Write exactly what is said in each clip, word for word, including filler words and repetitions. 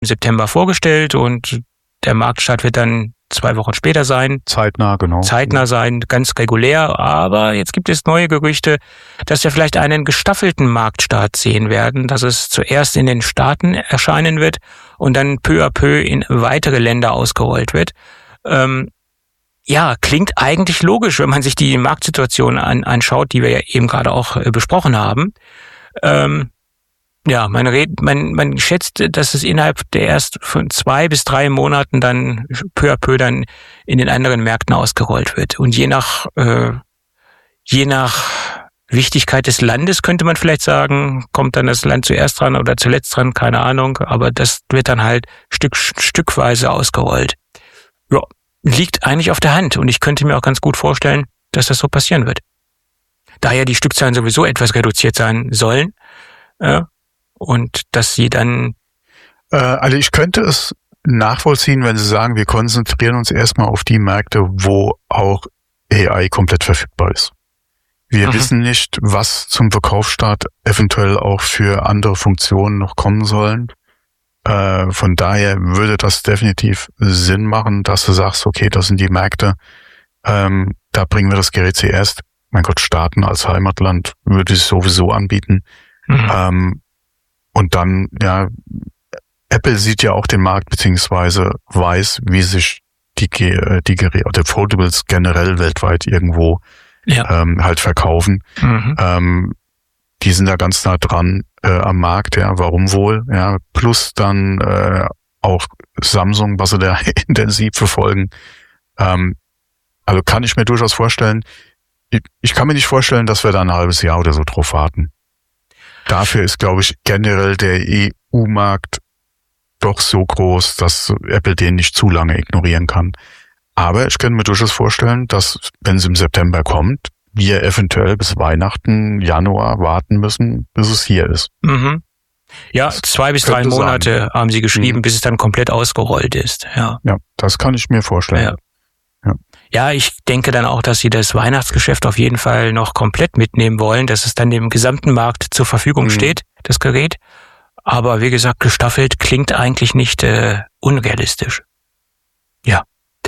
September vorgestellt und der Marktstart wird dann zwei Wochen später sein. Zeitnah, genau. Zeitnah sein, ganz regulär. Aber jetzt gibt es neue Gerüchte, dass wir vielleicht einen gestaffelten Marktstart sehen werden, dass es zuerst in den Staaten erscheinen wird und dann peu à peu in weitere Länder ausgerollt wird. Ähm, ja, klingt eigentlich logisch, wenn man sich die Marktsituation an, anschaut, die wir ja eben gerade auch äh, besprochen haben. Ähm, Ja, man, red, man, man schätzt, dass es innerhalb der erst von zwei bis drei Monaten dann peu à peu dann in den anderen Märkten ausgerollt wird. Und je nach, äh, je nach Wichtigkeit des Landes könnte man vielleicht sagen, kommt dann das Land zuerst dran oder zuletzt dran, keine Ahnung. Aber das wird dann halt Stück, stückweise ausgerollt. Ja, liegt eigentlich auf der Hand. Und ich könnte mir auch ganz gut vorstellen, dass das so passieren wird. Da ja die Stückzahlen sowieso etwas reduziert sein sollen, äh, und dass sie dann... Äh, also ich könnte es nachvollziehen, wenn Sie sagen, wir konzentrieren uns erstmal auf die Märkte, wo auch A I komplett verfügbar ist. Wir mhm. wissen nicht, was zum Verkaufsstart eventuell auch für andere Funktionen noch kommen sollen. Äh, von daher würde das definitiv Sinn machen, dass du sagst, okay, das sind die Märkte, ähm, da bringen wir das Gerät zuerst. Mein Gott, Staaten als Heimatland würde es sowieso anbieten. Mhm. Ähm, Und dann, ja, Apple sieht ja auch den Markt, beziehungsweise weiß, wie sich die, die Geräte, oder Foldables generell weltweit irgendwo ja. ähm, halt verkaufen. Mhm. Ähm, die sind da ganz nah dran äh, am Markt, ja, warum wohl? Ja, plus dann äh, auch Samsung, was sie da intensiv verfolgen. Ähm, also kann ich mir durchaus vorstellen, ich, ich kann mir nicht vorstellen, dass wir da ein halbes Jahr oder so drauf warten. Dafür ist, glaube ich, generell der E U-Markt doch so groß, dass Apple den nicht zu lange ignorieren kann. Aber ich könnte mir durchaus vorstellen, dass, wenn es im September kommt, wir eventuell bis Weihnachten, Januar warten müssen, bis es hier ist. Mhm. Ja, das zwei bis drei Monate sein. Haben Sie geschrieben, mhm. bis es dann komplett ausgerollt ist. Ja, ja, das kann ich mir vorstellen. Ja. Ja. ja, ich denke dann auch, dass Sie das Weihnachtsgeschäft auf jeden Fall noch komplett mitnehmen wollen, dass es dann dem gesamten Markt zur Verfügung mhm. steht, das Gerät. Aber wie gesagt, gestaffelt klingt eigentlich nicht äh, unrealistisch. Ja,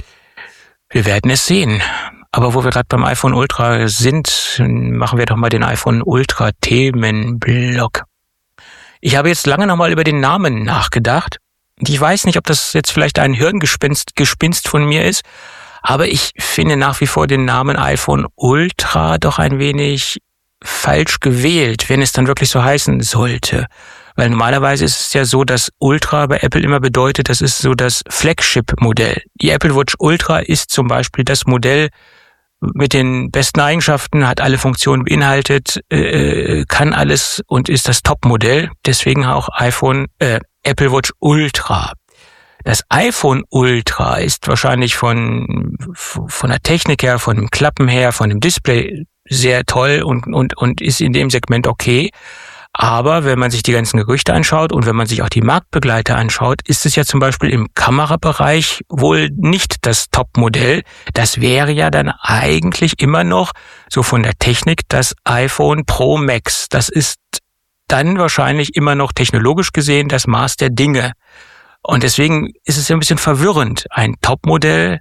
wir werden es sehen. Aber wo wir gerade beim iPhone Ultra sind, machen wir doch mal den iPhone Ultra Themenblock. Ich habe jetzt lange nochmal über den Namen nachgedacht. Ich weiß nicht, ob das jetzt vielleicht ein Hirngespinst Gespinst von mir ist, aber ich finde nach wie vor den Namen iPhone Ultra doch ein wenig falsch gewählt, wenn es dann wirklich so heißen sollte. Weil normalerweise ist es ja so, dass Ultra bei Apple immer bedeutet, das ist so das Flagship-Modell. Die Apple Watch Ultra ist zum Beispiel das Modell mit den besten Eigenschaften, hat alle Funktionen beinhaltet, äh, kann alles und ist das Top-Modell. Deswegen auch iPhone, äh, Apple Watch Ultra. Das iPhone Ultra ist wahrscheinlich von von der Technik her, von dem Klappen her, von dem Display sehr toll und und und ist in dem Segment okay. Aber wenn man sich die ganzen Gerüchte anschaut und wenn man sich auch die Marktbegleiter anschaut, ist es ja zum Beispiel im Kamerabereich wohl nicht das Top-Modell. Das wäre ja dann eigentlich immer noch so von der Technik das iPhone Pro Max. Das ist dann wahrscheinlich immer noch technologisch gesehen das Maß der Dinge. Und deswegen ist es ja ein bisschen verwirrend, ein Top-Modell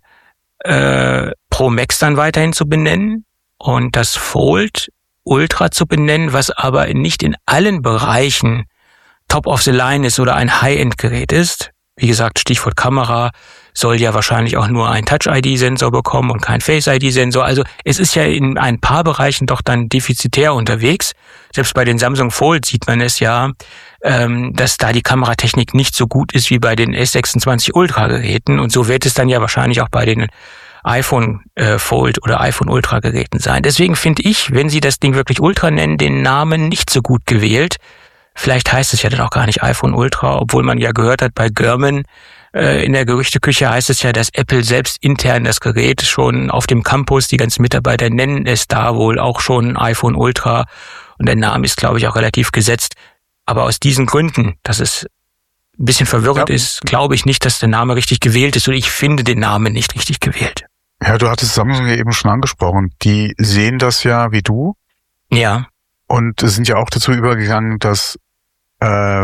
äh, Pro Max dann weiterhin zu benennen und das Fold Ultra zu benennen, was aber nicht in allen Bereichen Top of the Line ist oder ein High-End-Gerät ist. Wie gesagt, Stichwort Kamera soll ja wahrscheinlich auch nur ein Touch-I D-Sensor bekommen und kein Face-I D-Sensor. Also es ist ja in ein paar Bereichen doch dann defizitär unterwegs. Selbst bei den Samsung Fold sieht man es ja, ähm, dass da die Kameratechnik nicht so gut ist wie bei den S sechsundzwanzig Ultra-Geräten. Und so wird es dann ja wahrscheinlich auch bei den iPhone äh, Fold oder iPhone Ultra Geräten sein. Deswegen finde ich, wenn Sie das Ding wirklich Ultra nennen, den Namen nicht so gut gewählt. Vielleicht heißt es ja dann auch gar nicht iPhone Ultra, obwohl man ja gehört hat, bei Gurman äh, in der Gerüchteküche heißt es ja, dass Apple selbst intern das Gerät schon auf dem Campus, die ganzen Mitarbeiter nennen es da wohl auch schon iPhone Ultra und der Name ist, glaube ich, auch relativ gesetzt. Aber aus diesen Gründen, dass es ein bisschen verwirrend ja. ist, glaube ich nicht, dass der Name richtig gewählt ist und ich finde den Namen nicht richtig gewählt. Ja, du hattest Samsung ja eben schon angesprochen. Die sehen das ja wie du. Ja. Und sind ja auch dazu übergegangen, das äh,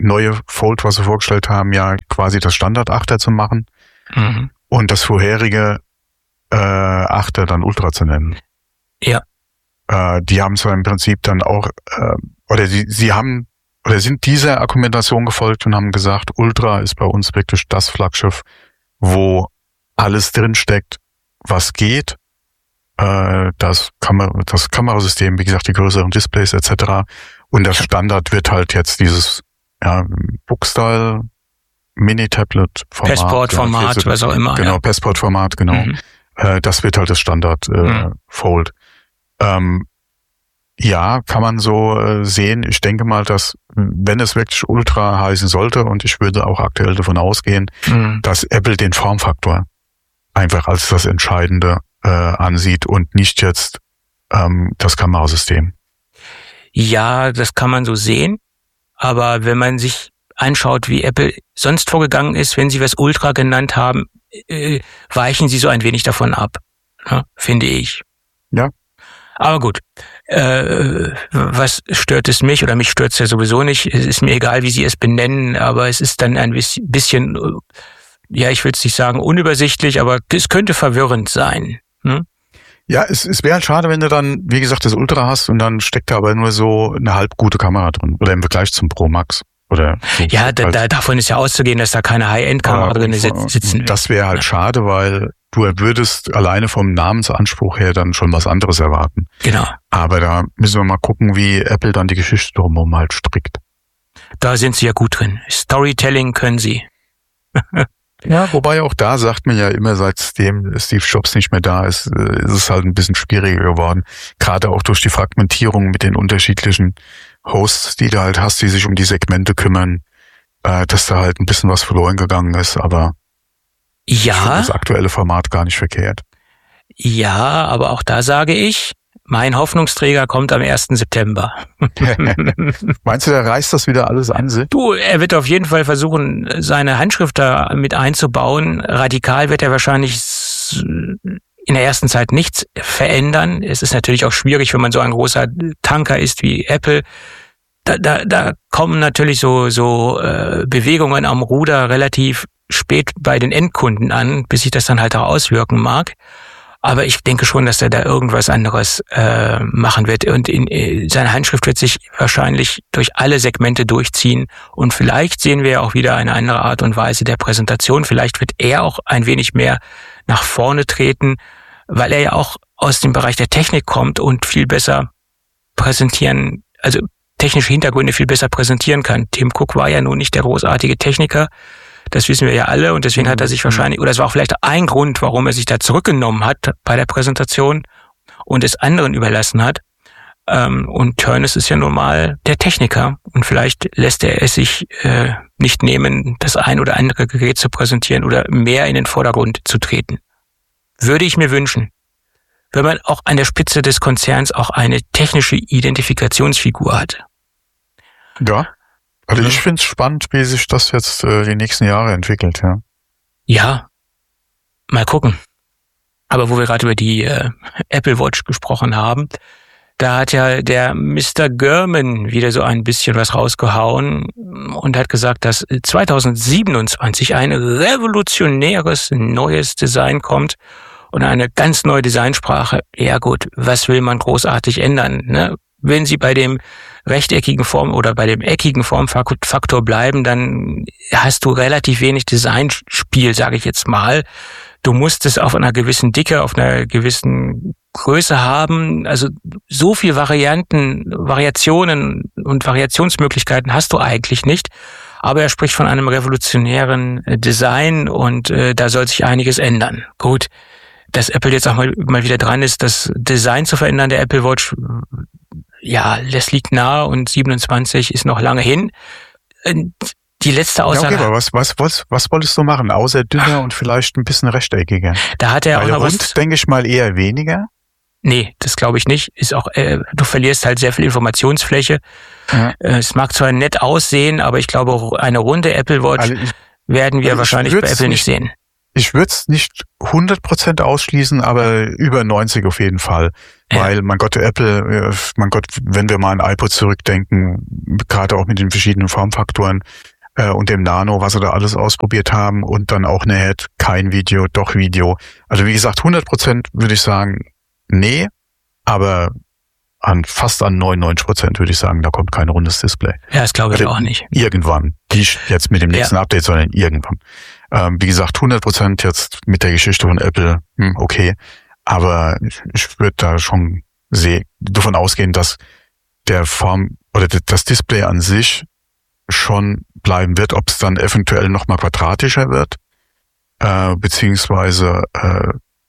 neue Fold, was sie vorgestellt haben, ja quasi das Standard-Achter zu machen mhm. und das vorherige äh, Achter dann Ultra zu nennen. Ja. Äh, die haben zwar im Prinzip dann auch, äh, oder sie, sie haben, oder sind dieser Argumentation gefolgt und haben gesagt, Ultra ist bei uns wirklich das Flaggschiff, wo alles drinsteckt, was geht. Äh, das, Kamer- das Kamerasystem, wie gesagt, die größeren Displays et cetera. Und das Standard wird halt jetzt dieses ja, Bookstyle, Mini-Tablet-Format. Passport-Format, ja, was auch immer. Genau, ja. Passport-Format, genau. Mhm. Äh, das wird halt das Standard-Fold. Äh, mhm. ähm, ja, kann man so äh, sehen. Ich denke mal, dass, wenn es wirklich Ultra heißen sollte, und ich würde auch aktuell davon ausgehen, mhm. dass Apple den Formfaktor einfach als das Entscheidende äh, ansieht und nicht jetzt ähm, das Kamerasystem. Ja, das kann man so sehen. Aber wenn man sich anschaut, wie Apple sonst vorgegangen ist, wenn sie was Ultra genannt haben, äh, weichen sie so ein wenig davon ab, ne, finde ich. Ja. Aber gut, äh, was stört es mich, oder mich stört es ja sowieso nicht, es ist mir egal, wie sie es benennen, aber es ist dann ein bisschen, ja, ich will es nicht sagen unübersichtlich, aber es könnte verwirrend sein. Hm? Ja, es, es wäre halt schade, wenn du dann, wie gesagt, das Ultra hast und dann steckt da aber nur so eine halb gute Kamera drin, oder im Vergleich zum Pro Max. Oder so. Ja, da, da, davon ist ja auszugehen, dass da keine High-End-Kamera ja, drin sitzen. Das wäre halt ja. schade, weil du würdest alleine vom Namensanspruch her dann schon was anderes erwarten. Genau. Aber da müssen wir mal gucken, wie Apple dann die Geschichte drumherum halt strickt. Da sind sie ja gut drin. Storytelling können sie. Ja, wobei auch da sagt man ja immer, seitdem Steve Jobs nicht mehr da ist, ist es halt ein bisschen schwieriger geworden. Gerade auch durch die Fragmentierung mit den unterschiedlichen Hosts, die du halt hast, die sich um die Segmente kümmern, äh, dass da halt ein bisschen was verloren gegangen ist, aber ja, ich finde das aktuelle Format gar nicht verkehrt. Ja, aber auch da sage ich, mein Hoffnungsträger kommt am ersten September. Meinst du, der reißt das wieder alles an sich? Du, er wird auf jeden Fall versuchen, seine Handschrift da mit einzubauen. Radikal wird er wahrscheinlich in der ersten Zeit nichts verändern. Es ist natürlich auch schwierig, wenn man so ein großer Tanker ist wie Apple. Da, da, da kommen natürlich so, so äh, Bewegungen am Ruder relativ spät bei den Endkunden an, bis sich das dann halt auch auswirken mag. Aber ich denke schon, dass er da irgendwas anderes äh, machen wird. Und in, in, seine Handschrift wird sich wahrscheinlich durch alle Segmente durchziehen. Und vielleicht sehen wir auch wieder eine andere Art und Weise der Präsentation. Vielleicht wird er auch ein wenig mehr nach vorne treten, weil er ja auch aus dem Bereich der Technik kommt und viel besser präsentieren, also technische Hintergründe viel besser präsentieren kann. Tim Cook war ja nun nicht der großartige Techniker. Das wissen wir ja alle, und deswegen hat er sich wahrscheinlich, oder es war auch vielleicht ein Grund, warum er sich da zurückgenommen hat bei der Präsentation und es anderen überlassen hat. Und Turnus ist ja nun mal der Techniker, und vielleicht lässt er es sich äh, nicht nehmen, das ein oder andere Gerät zu präsentieren oder mehr in den Vordergrund zu treten. Würde ich mir wünschen, wenn man auch an der Spitze des Konzerns auch eine technische Identifikationsfigur hat. Ja. Also ich finde es spannend, wie sich das jetzt äh, die nächsten Jahre entwickelt, ja. Ja, mal gucken. Aber wo wir gerade über die äh, Apple Watch gesprochen haben, da hat ja der Mister Gurman wieder so ein bisschen was rausgehauen und hat gesagt, dass zwanzig siebenundzwanzig ein revolutionäres neues Design kommt und eine ganz neue Designsprache. Ja gut, was will man großartig ändern, ne? Wenn Sie bei dem rechteckigen Form oder bei dem eckigen Formfaktor bleiben, dann hast du relativ wenig Designspiel, sage ich jetzt mal. Du musst es auf einer gewissen Dicke, auf einer gewissen Größe haben. Also so viel Varianten, Variationen und Variationsmöglichkeiten hast du eigentlich nicht. Aber er spricht von einem revolutionären Design, und äh, da soll sich einiges ändern. Gut, dass Apple jetzt auch mal, mal wieder dran ist, das Design zu verändern der Apple Watch, ja, das liegt nahe, und siebenundzwanzig ist noch lange hin. Die letzte Aussage. Ja, okay, aber was, was, was, was wolltest du machen? Außer dünner und vielleicht ein bisschen rechteckiger. Da hat er Weil auch noch rund, was. denke ich mal, eher weniger. Nee, das glaube ich nicht. Ist auch, äh, du verlierst halt sehr viel Informationsfläche. Ja. Äh, es mag zwar nett aussehen, aber ich glaube, eine runde Apple Watch also ich, werden wir also wahrscheinlich bei Apple nicht sehen. Ich würde es nicht hundert Prozent ausschließen, aber über neunzig auf jeden Fall. Weil, ja. mein Gott, Apple, mein Gott, wenn wir mal an iPod zurückdenken, gerade auch mit den verschiedenen Formfaktoren äh, und dem Nano, was sie da alles ausprobiert haben und dann auch nachher kein Video, doch Video. Also wie gesagt, hundert Prozent würde ich sagen, nee, aber an fast an neunundneunzig Prozent würde ich sagen, da kommt kein rundes Display. Ja, das glaube ich also auch nicht. Irgendwann. Nicht jetzt mit dem nächsten ja. Update, sondern irgendwann. Ähm, wie gesagt, hundert Prozent jetzt mit der Geschichte von Apple, hm, okay. Aber ich, ich würde da schon sehr davon ausgehen, dass der Form oder das Display an sich schon bleiben wird, ob es dann eventuell nochmal quadratischer wird, äh, beziehungsweise äh,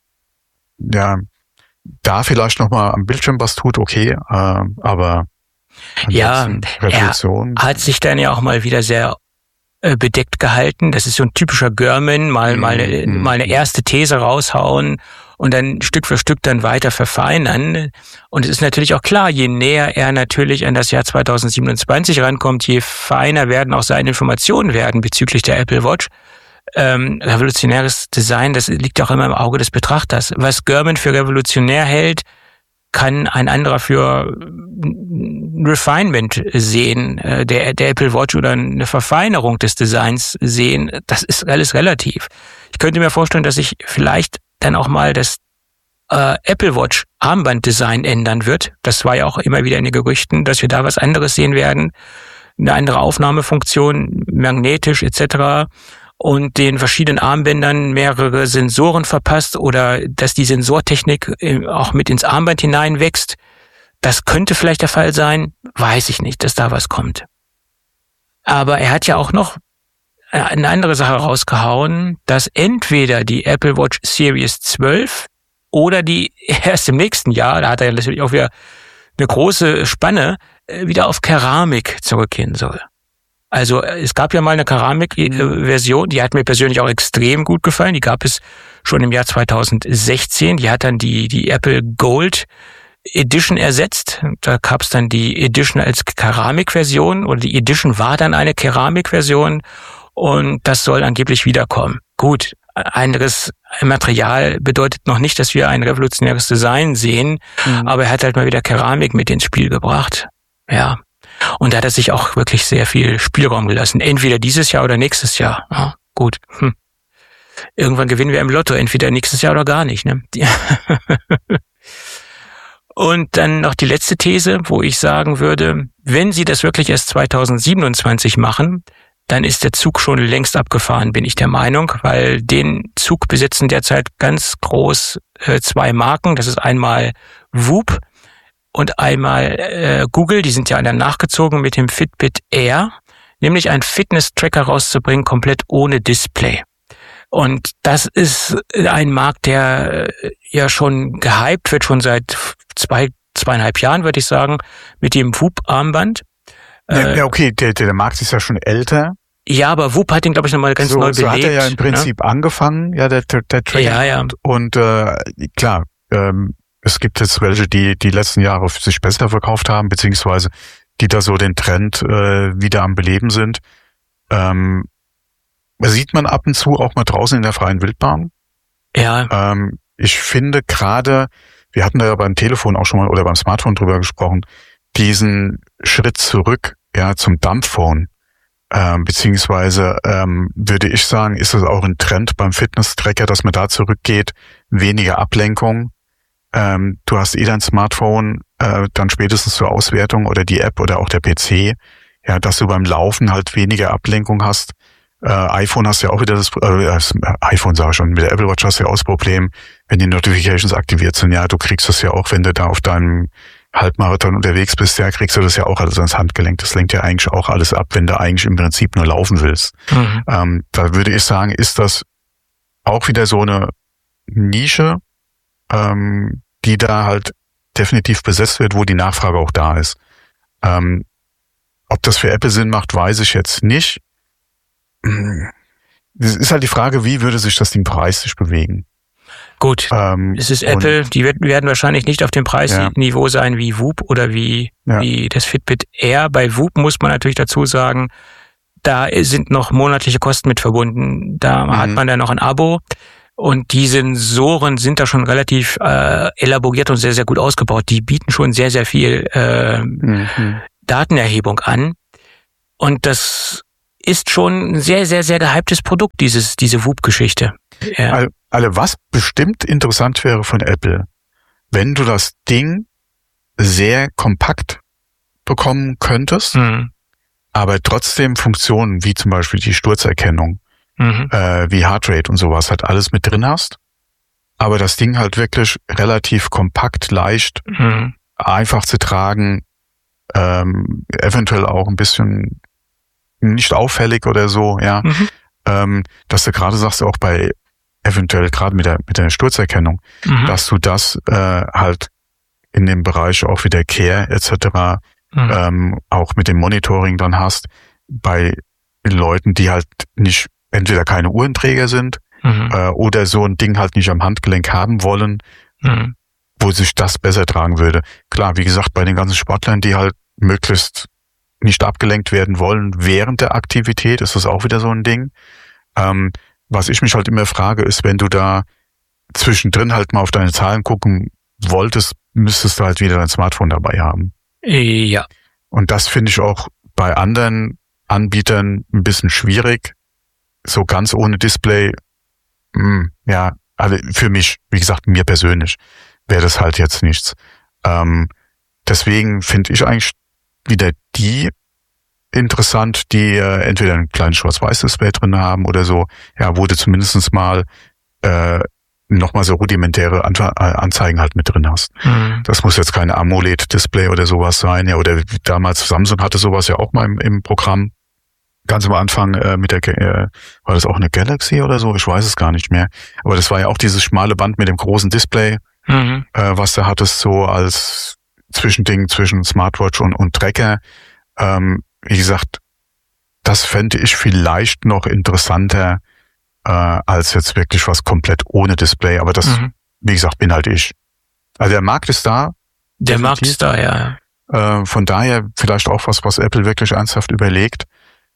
ja, da vielleicht nochmal am Bildschirm was tut, okay, äh, aber ja, Revolution. Er hat sich dann ja auch mal wieder sehr äh, bedeckt gehalten. Das ist so ein typischer Görman, mal, mm, mal, eine, mm. mal eine erste These raushauen und dann Stück für Stück dann weiter verfeinern. Und es ist natürlich auch klar, je näher er natürlich an das Jahr zweitausendsiebenundzwanzig rankommt, je feiner werden auch seine Informationen werden bezüglich der Apple Watch. Ähm, revolutionäres Design, das liegt auch immer im Auge des Betrachters. Was Gurman für revolutionär hält, kann ein anderer für Refinement sehen, äh, der, der Apple Watch oder eine Verfeinerung des Designs sehen. Das ist alles relativ. Ich könnte mir vorstellen, dass sich vielleicht dann auch mal das äh, Apple Watch Armbanddesign ändern wird. Das war ja auch immer wieder in den Gerüchten, dass wir da was anderes sehen werden. Eine andere Aufnahmefunktion, magnetisch et cetera und den verschiedenen Armbändern mehrere Sensoren verpasst oder dass die Sensortechnik auch mit ins Armband hineinwächst. Das könnte vielleicht der Fall sein, weiß ich nicht, dass da was kommt. Aber er hat ja auch noch eine andere Sache rausgehauen, dass entweder die Apple Watch Series zwölf oder die erst im nächsten Jahr, da hat er natürlich auch wieder eine große Spanne, wieder auf Keramik zurückgehen soll. Also es gab ja mal eine Keramik-Version, die hat mir persönlich auch extrem gut gefallen. Die gab es schon im Jahr zweitausendsechzehn. Die hat dann die die Apple Gold Edition ersetzt. Da gab es dann die Edition als Keramik-Version oder die Edition war dann eine Keramik-Version und das soll angeblich wiederkommen. Gut, anderes Material bedeutet noch nicht, dass wir ein revolutionäres Design sehen, mhm. aber er hat halt mal wieder Keramik mit ins Spiel gebracht. Ja. Und da hat er sich auch wirklich sehr viel Spielraum gelassen. Entweder dieses Jahr oder nächstes Jahr. Ja, gut. Hm. Irgendwann gewinnen wir im Lotto. Entweder nächstes Jahr oder gar nicht. Ne? Und dann noch die letzte These, wo ich sagen würde, wenn sie das wirklich erst zweitausendsiebenundzwanzig machen, dann ist der Zug schon längst abgefahren, bin ich der Meinung, weil den Zug besitzen derzeit ganz groß äh, zwei Marken. Das ist einmal Whoop und einmal äh, Google, die sind ja dann nachgezogen mit dem Fitbit Air, nämlich einen Fitness-Tracker rauszubringen, komplett ohne Display. Und das ist ein Markt, der äh, ja schon gehypt wird, schon seit zwei, zweieinhalb Jahren, würde ich sagen, mit dem Whoop-Armband. Ja, äh, ja, okay, der, der Markt ist ja schon älter. Ja, aber Whoop hat ihn, glaube ich, nochmal ganz so, neu so belebt. So hat er ja im Prinzip ne? angefangen, ja, der, der, der Tracker. Ja, ja. Und äh, klar, ähm, es gibt jetzt welche, die die letzten Jahre sich besser verkauft haben, beziehungsweise die da so den Trend äh, wieder am Beleben sind. Ähm, sieht man ab und zu auch mal draußen in der freien Wildbahn. Ja. Ähm, ich finde gerade, wir hatten da ja beim Telefon auch schon mal oder beim Smartphone drüber gesprochen, diesen Schritt zurück, ja, zum Dumbphone. Ähm, beziehungsweise ähm, würde ich sagen, ist es auch ein Trend beim Fitness-Tracker, dass man da zurückgeht, weniger Ablenkung. Ähm, du hast eh dein Smartphone, äh, dann spätestens zur Auswertung oder die App oder auch der P C, ja, dass du beim Laufen halt weniger Ablenkung hast. Äh, iPhone hast ja auch wieder das, äh, iPhone sag ich schon, mit der Apple Watch hast du ja auch das Problem, wenn die Notifications aktiviert sind, ja, du kriegst das ja auch, wenn du da auf deinem Halbmarathon unterwegs bist, ja, kriegst du das ja auch alles ans Handgelenk. Das lenkt ja eigentlich auch alles ab, wenn du eigentlich im Prinzip nur laufen willst. Mhm. Ähm, da würde ich sagen, ist das auch wieder so eine Nische, ähm, die da halt definitiv besetzt wird, wo die Nachfrage auch da ist. Ähm, ob das für Apple Sinn macht, weiß ich jetzt nicht. Es ist halt die Frage, wie würde sich das Ding preislich bewegen? Gut, ähm, es ist Apple, die werden wahrscheinlich nicht auf dem Preisniveau ja. sein wie Whoop oder wie, ja. wie das Fitbit Air. Bei Whoop muss man natürlich dazu sagen, da sind noch monatliche Kosten mit verbunden. Da mhm. hat man dann noch ein Abo. Und die Sensoren sind da schon relativ äh, elaboriert und sehr, sehr gut ausgebaut. Die bieten schon sehr, sehr viel äh, mhm. Datenerhebung an. Und das ist schon ein sehr, sehr, sehr gehyptes Produkt, dieses, diese Whoop-Geschichte. Ja. Also, also was bestimmt interessant wäre von Apple, wenn du das Ding sehr kompakt bekommen könntest, mhm. aber trotzdem Funktionen wie zum Beispiel die Sturzerkennung, mhm. äh, wie Heartrate und sowas halt alles mit drin hast, aber das Ding halt wirklich relativ kompakt, leicht, mhm. einfach zu tragen, ähm, eventuell auch ein bisschen nicht auffällig oder so, ja, mhm. ähm, dass du gerade sagst, auch bei eventuell gerade mit der mit der Sturzerkennung, mhm. dass du das äh, halt in dem Bereich auch wieder Care et cetera mhm. ähm, auch mit dem Monitoring dann hast bei Leuten, die halt nicht entweder keine Uhrenträger sind mhm. äh, oder so ein Ding halt nicht am Handgelenk haben wollen, mhm. wo sich das besser tragen würde. Klar, wie gesagt, bei den ganzen Sportlern, die halt möglichst nicht abgelenkt werden wollen während der Aktivität, ist das auch wieder so ein Ding. Ähm, was ich mich halt immer frage, ist, wenn du da zwischendrin halt mal auf deine Zahlen gucken wolltest, müsstest du halt wieder dein Smartphone dabei haben. Ja. Und das finde ich auch bei anderen Anbietern ein bisschen schwierig. So ganz ohne Display, mh, ja, also für mich, wie gesagt, mir persönlich, wäre das halt jetzt nichts. Ähm, deswegen finde ich eigentlich wieder die interessant, die äh, entweder ein kleines Schwarz-Weiß-Display drin haben oder so, ja, wo du zumindest mal äh, nochmal so rudimentäre An- Anzeigen halt mit drin hast. Mhm. Das muss jetzt keine AMOLED-Display oder sowas sein, ja, oder damals Samsung hatte sowas ja auch mal im, im Programm. Ganz am Anfang äh, mit der, äh, war das auch eine Galaxy oder so? Ich weiß es gar nicht mehr. Aber das war ja auch dieses schmale Band mit dem großen Display, mhm. äh, was du hattest so als Zwischending zwischen Smartwatch und, und Tracker. Ähm, wie gesagt, das fände ich vielleicht noch interessanter äh, als jetzt wirklich was komplett ohne Display. Aber das, mhm. wie gesagt, bin halt ich. Also der Markt ist da. Der definitiv. Markt ist da, ja. Äh, von daher vielleicht auch was, was Apple wirklich ernsthaft überlegt.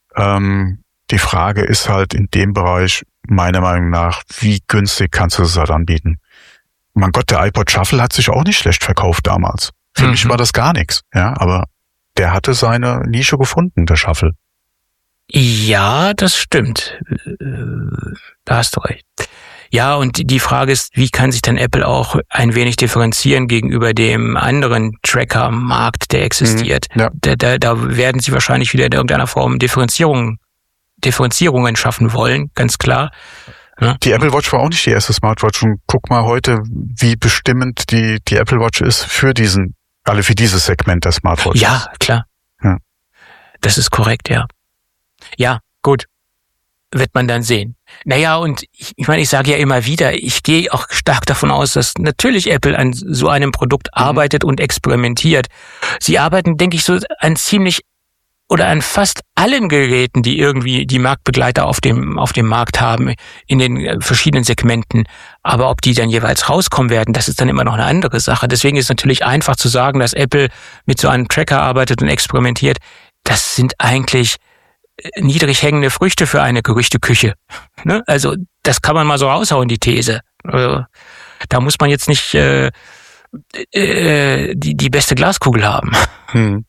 Ähm, die Frage ist halt in dem Bereich meiner Meinung nach, wie günstig kannst du das halt anbieten? Mein Gott, der iPod Shuffle hat sich auch nicht schlecht verkauft damals. Für mhm. mich war das gar nichts, ja, aber der hatte seine Nische gefunden, der Shuffle. Ja, das stimmt. Da hast du recht. Ja, und die Frage ist, wie kann sich denn Apple auch ein wenig differenzieren gegenüber dem anderen Tracker-Markt, der existiert? Mhm, ja. da, da, da werden sie wahrscheinlich wieder in irgendeiner Form Differenzierung, Differenzierungen schaffen wollen, ganz klar. Ja. Die Apple Watch war auch nicht die erste Smartwatch und guck mal heute, wie bestimmend die, die Apple Watch ist für diesen, alle für dieses Segment der Smartwatch. Ja, klar. Ja. Das ist korrekt, ja. Ja, gut. Wird man dann sehen. Naja, und ich, ich meine, ich sage ja immer wieder, ich gehe auch stark davon aus, dass natürlich Apple an so einem Produkt mhm. arbeitet und experimentiert. Sie arbeiten, denke ich, so an ziemlich oder an fast allen Geräten, die irgendwie die Marktbegleiter auf dem auf dem Markt haben, in den verschiedenen Segmenten. Aber ob die dann jeweils rauskommen werden, das ist dann immer noch eine andere Sache. Deswegen ist es natürlich einfach zu sagen, dass Apple mit so einem Tracker arbeitet und experimentiert. Das sind eigentlich niedrig hängende Früchte für eine Gerüchteküche. Ne? Also das kann man mal so raushauen, die These. Also, da muss man jetzt nicht äh, äh, die, die beste Glaskugel haben. Hm.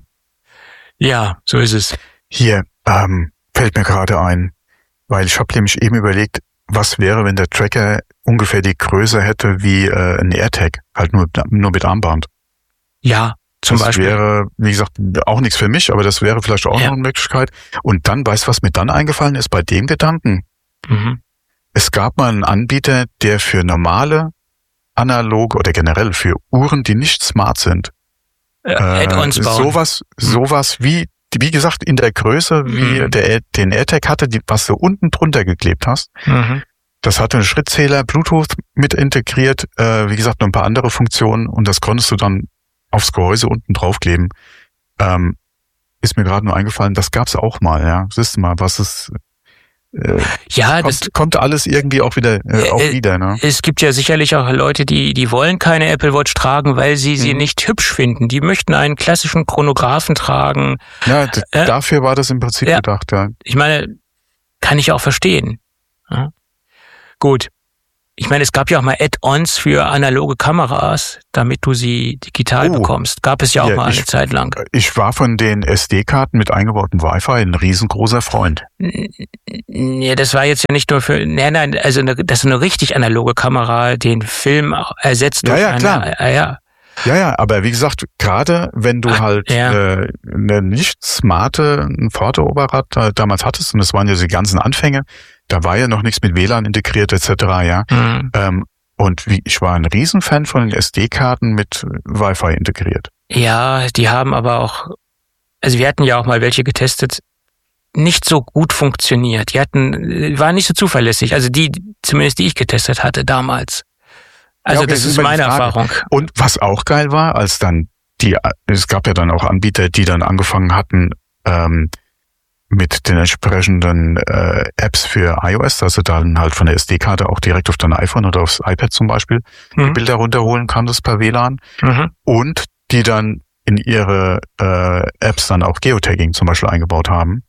Ja, so ist es. Hier ähm, fällt mir gerade ein, weil ich habe nämlich eben überlegt, was wäre, wenn der Tracker ungefähr die Größe hätte wie äh, ein AirTag, halt nur, nur mit Armband. Ja. Zum das Beispiel. wäre, wie gesagt, auch nichts für mich, aber das wäre vielleicht auch ja. noch eine Möglichkeit. Und dann, weißt du, was mir dann eingefallen ist bei dem Gedanken? Mhm. Es gab mal einen Anbieter, der für normale, analoge oder generell für Uhren, die nicht smart sind, äh, Add-ons bauen. sowas, sowas wie, wie gesagt, in der Größe, wie mhm. der den AirTag hatte, die, was du unten drunter geklebt hast. Mhm. Das hatte einen Schrittzähler, Bluetooth mit integriert, äh, wie gesagt, noch ein paar andere Funktionen und das konntest du dann aufs Gehäuse unten draufkleben. Ähm, ist mir gerade nur eingefallen, das gab's auch mal, ja. Siehst du mal, was es äh, ja, kommt, das kommt alles irgendwie auch wieder äh, auch äh, wieder, ne? Es gibt ja sicherlich auch Leute, die die wollen keine Apple Watch tragen, weil sie mhm. sie nicht hübsch finden. Die möchten einen klassischen Chronographen tragen. Ja, d- äh, dafür war das im Prinzip ja, gedacht, ja. Ich meine, kann ich auch verstehen. Ja. Gut. Ich meine, es gab ja auch mal Add-ons für analoge Kameras, damit du sie digital oh, bekommst. Gab es ja auch ja, mal ich, eine Zeit lang. Ich war von den S D-Karten mit eingebautem Wi-Fi ein riesengroßer Freund. Nee, das war jetzt ja nicht nur für, nein, nein, also eine, das ist eine richtig analoge Kamera, den Film ersetzt ja, durch ja, eine, klar. Äh, ja, Ja, ja, aber wie gesagt, gerade wenn du Ach, halt ja. äh, eine nicht smarte Foto-Oberrad äh, damals hattest, und das waren ja die ganzen Anfänge, da war ja noch nichts mit W L A N integriert et cetera, ja. Mhm. Ähm, und wie, ich war ein Riesenfan von den S D-Karten mit Wi-Fi integriert. Ja, die haben aber auch, also wir hatten ja auch mal welche getestet, nicht so gut funktioniert. Die hatten, waren nicht so zuverlässig, also die, zumindest die ich getestet hatte damals. Also ja, okay, das ist meine Erfahrung. Und was auch geil war, als dann die, es gab ja dann auch Anbieter, die dann angefangen hatten, ähm, mit den entsprechenden äh, Apps für iOS, dass du dann halt von der S D-Karte auch direkt auf dein iPhone oder aufs iPad zum Beispiel mhm. die Bilder runterholen kannst per W L A N mhm. und die dann in ihre äh, Apps dann auch Geotagging zum Beispiel eingebaut haben.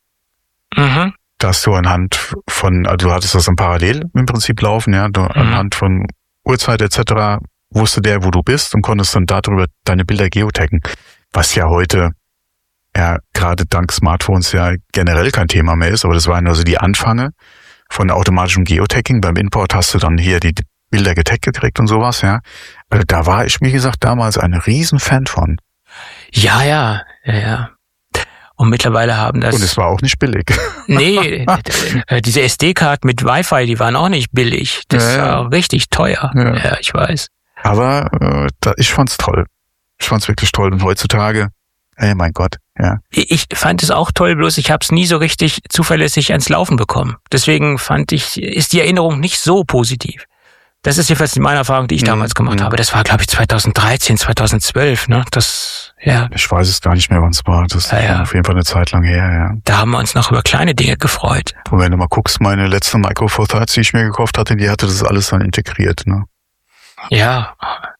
Mhm. Dass du anhand von, also du hattest das dann parallel im Prinzip laufen, ja, du, mhm. anhand von Uhrzeit et cetera wusste der, wo du bist und konntest dann darüber deine Bilder geotaggen, was ja heute ja gerade dank Smartphones ja generell kein Thema mehr ist, aber das waren also die Anfänge von automatischem Geotagging. Beim Import hast du dann hier die Bilder getaggt gekriegt und sowas, ja. Also da war ich, wie gesagt, damals ein Riesenfan von. Ja, ja, ja, ja. Und mittlerweile haben das... Und es war auch nicht billig. Nee, diese S D-Karten mit Wi-Fi, die waren auch nicht billig. Das ja, war ja. richtig teuer. Ja. ja, ich weiß. Aber äh, da, ich fand's toll. Ich fand's wirklich toll. Und heutzutage, ey, mein Gott, ja. Ich fand es auch toll, bloß ich habe es nie so richtig zuverlässig ans Laufen bekommen. Deswegen fand ich, ist die Erinnerung nicht so positiv. Das ist jedenfalls meine Erfahrung, die ich damals gemacht mhm. habe. Das war, glaube ich, zweitausenddreizehn, zweitausendzwölf, ne? Das, ja. Ich weiß es gar nicht mehr, wann es war. Das ja, ja. war auf jeden Fall eine Zeit lang her, ja. Da haben wir uns noch über kleine Dinge gefreut. Und wenn du mal guckst, meine letzte Micro Four Thirds, die ich mir gekauft hatte, die hatte das alles dann integriert, ne? Ja.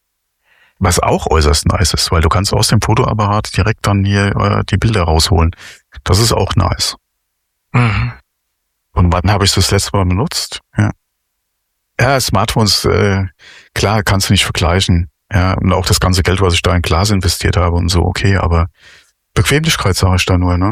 Was auch äußerst nice ist, weil du kannst aus dem Fotoapparat direkt dann hier äh, die Bilder rausholen. Das ist auch nice. Mhm. Und wann habe ich das letzte Mal benutzt? Ja. Ja, Smartphones, äh, klar, kannst du nicht vergleichen. Ja, und auch das ganze Geld, was ich da in Glas investiert habe und so, okay, aber Bequemlichkeit sage ich da nur, ne?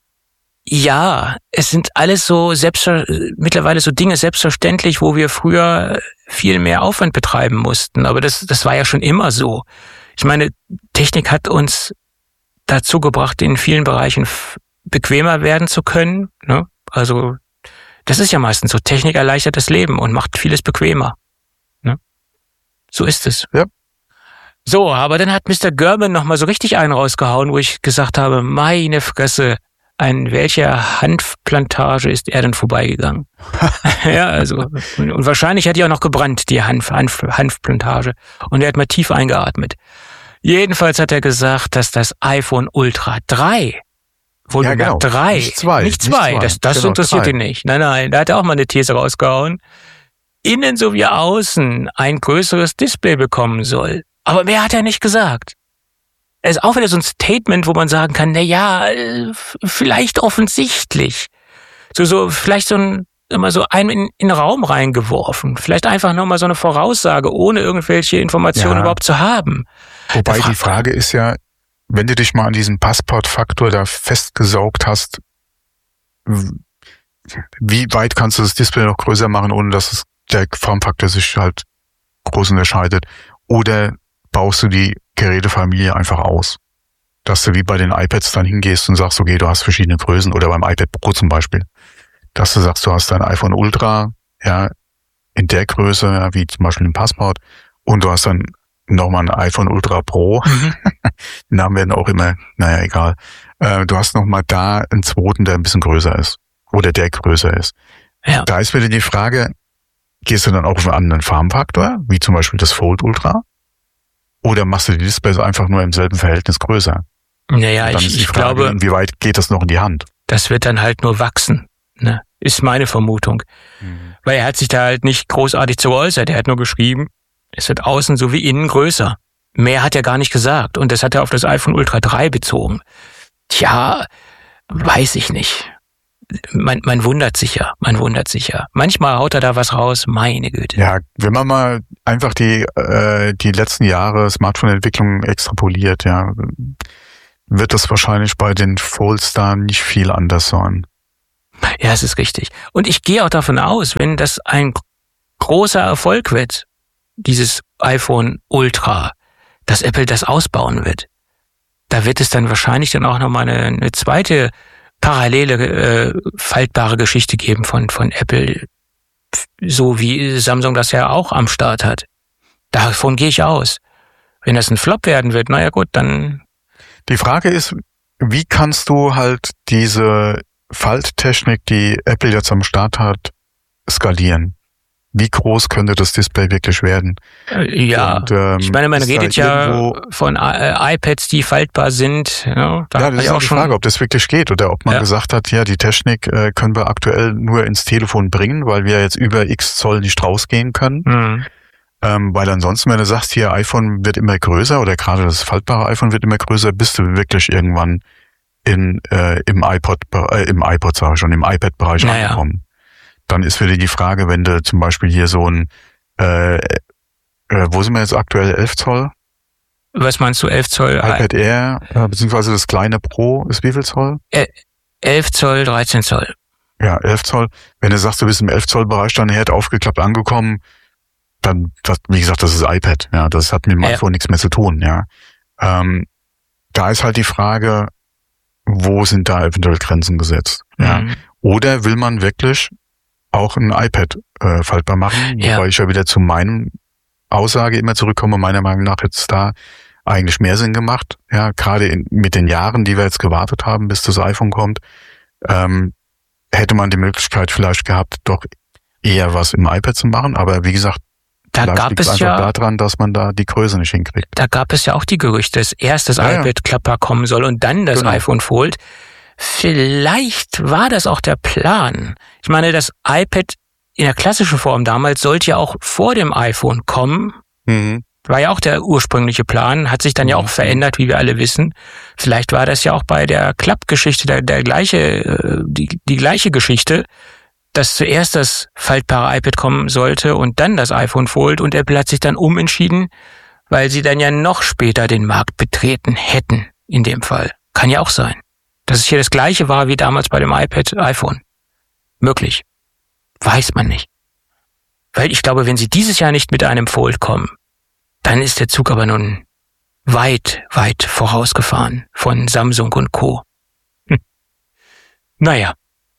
Ja, es sind alles so selbst, mittlerweile so Dinge selbstverständlich, wo wir früher viel mehr Aufwand betreiben mussten. Aber das, das war ja schon immer so. Ich meine, Technik hat uns dazu gebracht, in vielen Bereichen bequemer werden zu können, ne? Also, das ist ja meistens so. Technik erleichtert das Leben und macht vieles bequemer. Ne? So ist es. Ja. So, aber dann hat Mister Gerben noch mal so richtig einen rausgehauen, wo ich gesagt habe, meine Fresse, an welcher Hanfplantage ist er denn vorbeigegangen? Ja, also, und wahrscheinlich hat die auch noch gebrannt, die Hanf, Hanf, Hanfplantage. Und er hat mal tief eingeatmet. Jedenfalls hat er gesagt, dass das iPhone Ultra drei Wohl ja, genau. drei. Nicht zwei. Nicht zwei. Nicht zwei. Das, das genau, interessiert drei. ihn nicht. Nein, nein. Da hat er auch mal eine These rausgehauen. Innen sowie außen ein größeres Display bekommen soll. Aber mehr hat er nicht gesagt. Es ist auch wieder so ein Statement, wo man sagen kann, na ja, vielleicht offensichtlich. So, so, vielleicht so ein, immer so einen in, in den Raum reingeworfen. Vielleicht einfach nochmal so eine Voraussage, ohne irgendwelche Informationen ja. überhaupt zu haben. Wobei die Frage ist ja, wenn du dich mal an diesem Passportfaktor da festgesaugt hast, wie weit kannst du das Display noch größer machen, ohne dass es der Formfaktor sich halt groß unterscheidet? Oder baust du die Gerätefamilie einfach aus? Dass du wie bei den iPads dann hingehst und sagst, okay, du hast verschiedene Größen, oder beim iPad Pro zum Beispiel, dass du sagst, du hast dein iPhone Ultra, ja, in der Größe, ja, wie zum Beispiel im Passport, und du hast dann nochmal ein iPhone Ultra Pro. Mhm. Namen werden auch immer, naja, egal. Äh, du hast nochmal da einen zweiten, der ein bisschen größer ist. Oder der größer ist. Ja. Da ist wieder die Frage, gehst du dann auch auf einen anderen Formfaktor, wie zum Beispiel das Fold Ultra? Oder machst du die Displays einfach nur im selben Verhältnis größer? Naja, dann ich, ist die ich Frage, glaube, inwieweit geht das noch in die Hand? Das wird dann halt nur wachsen, ne? Ist meine Vermutung. Mhm. Weil er hat sich da halt nicht großartig zu geäußert. Er hat nur geschrieben, es wird außen sowie innen größer. Mehr hat er gar nicht gesagt. Und das hat er auf das iPhone Ultra drei bezogen. Tja, weiß ich nicht. man, man wundert sich ja, man wundert sich ja. Manchmal haut er da was raus, meine Güte. Ja, wenn man mal einfach die äh, die letzten Jahre Smartphone-Entwicklung extrapoliert, ja, wird das wahrscheinlich bei den Folds da nicht viel anders sein. Ja, es ist richtig. Und ich gehe auch davon aus, wenn das ein großer Erfolg wird, dieses iPhone Ultra, dass Apple das ausbauen wird. Da wird es dann wahrscheinlich dann auch nochmal eine, eine zweite parallele äh, faltbare Geschichte geben von von Apple, so wie Samsung das ja auch am Start hat. Davon gehe ich aus. Wenn das ein Flop werden wird, naja gut, dann... Die Frage ist, wie kannst du halt diese Falttechnik, die Apple jetzt am Start hat, skalieren? Wie groß könnte das Display wirklich werden? Ja, und, ähm, ich meine, man redet ja von äh, iPads, die faltbar sind. Ja, da ja das ist auch die Frage, ob das wirklich geht oder ob man ja. gesagt hat, ja, die Technik äh, können wir aktuell nur ins Telefon bringen, weil wir jetzt über X Zoll nicht rausgehen können. Mhm. Ähm, weil ansonsten, wenn du sagst, hier iPhone wird immer größer oder gerade das faltbare iPhone wird immer größer, bist du wirklich irgendwann in äh, im iPod, äh, im iPod sage ich schon, im iPad-Bereich naja. angekommen. Dann ist wieder die Frage, wenn du zum Beispiel hier so ein, äh, äh, wo sind wir jetzt aktuell, elf Zoll? Was meinst du, elf Zoll? iPad Air, äh, beziehungsweise das kleine Pro ist wie viel Zoll? Äh, elf Zoll, dreizehn Zoll. Ja, elf Zoll. Wenn du sagst, du bist im elf Zoll Bereich dann Herd aufgeklappt angekommen, dann, das, wie gesagt, das ist iPad. Ja, das hat mit dem ja. iPhone nichts mehr zu tun. Ja, ähm, da ist halt die Frage, wo sind da eventuell Grenzen gesetzt? Mhm. Ja, oder will man wirklich auch ein iPad äh, faltbar machen, ja. wobei ich ja wieder zu meinem Aussage immer zurückkomme, meiner Meinung nach hätte es da eigentlich mehr Sinn gemacht, ja, gerade in, mit den Jahren, die wir jetzt gewartet haben, bis das iPhone kommt, ähm, hätte man die Möglichkeit vielleicht gehabt, doch eher was im iPad zu machen, aber wie gesagt, da gab liegt es einfach ja daran, dass man da die Größe nicht hinkriegt. Da gab es ja auch die Gerüchte, dass erst das ja, iPad klappbar kommen soll und dann das genau. iPhone Fold. Vielleicht war das auch der Plan. Ich meine, das iPad in der klassischen Form damals sollte ja auch vor dem iPhone kommen. Mhm. War ja auch der ursprüngliche Plan, hat sich dann ja auch verändert, wie wir alle wissen. Vielleicht war das ja auch bei der Klappgeschichte der, der gleiche, die, die gleiche Geschichte, dass zuerst das faltbare iPad kommen sollte und dann das iPhone Fold und Apple hat sich dann umentschieden, weil sie dann ja noch später den Markt betreten hätten, in dem Fall. Kann ja auch sein. Dass es hier das Gleiche war wie damals bei dem iPad, iPhone. Möglich. Weiß man nicht. Weil ich glaube, wenn sie dieses Jahr nicht mit einem Fold kommen, dann ist der Zug aber nun weit, weit vorausgefahren von Samsung und Co. Hm. Naja,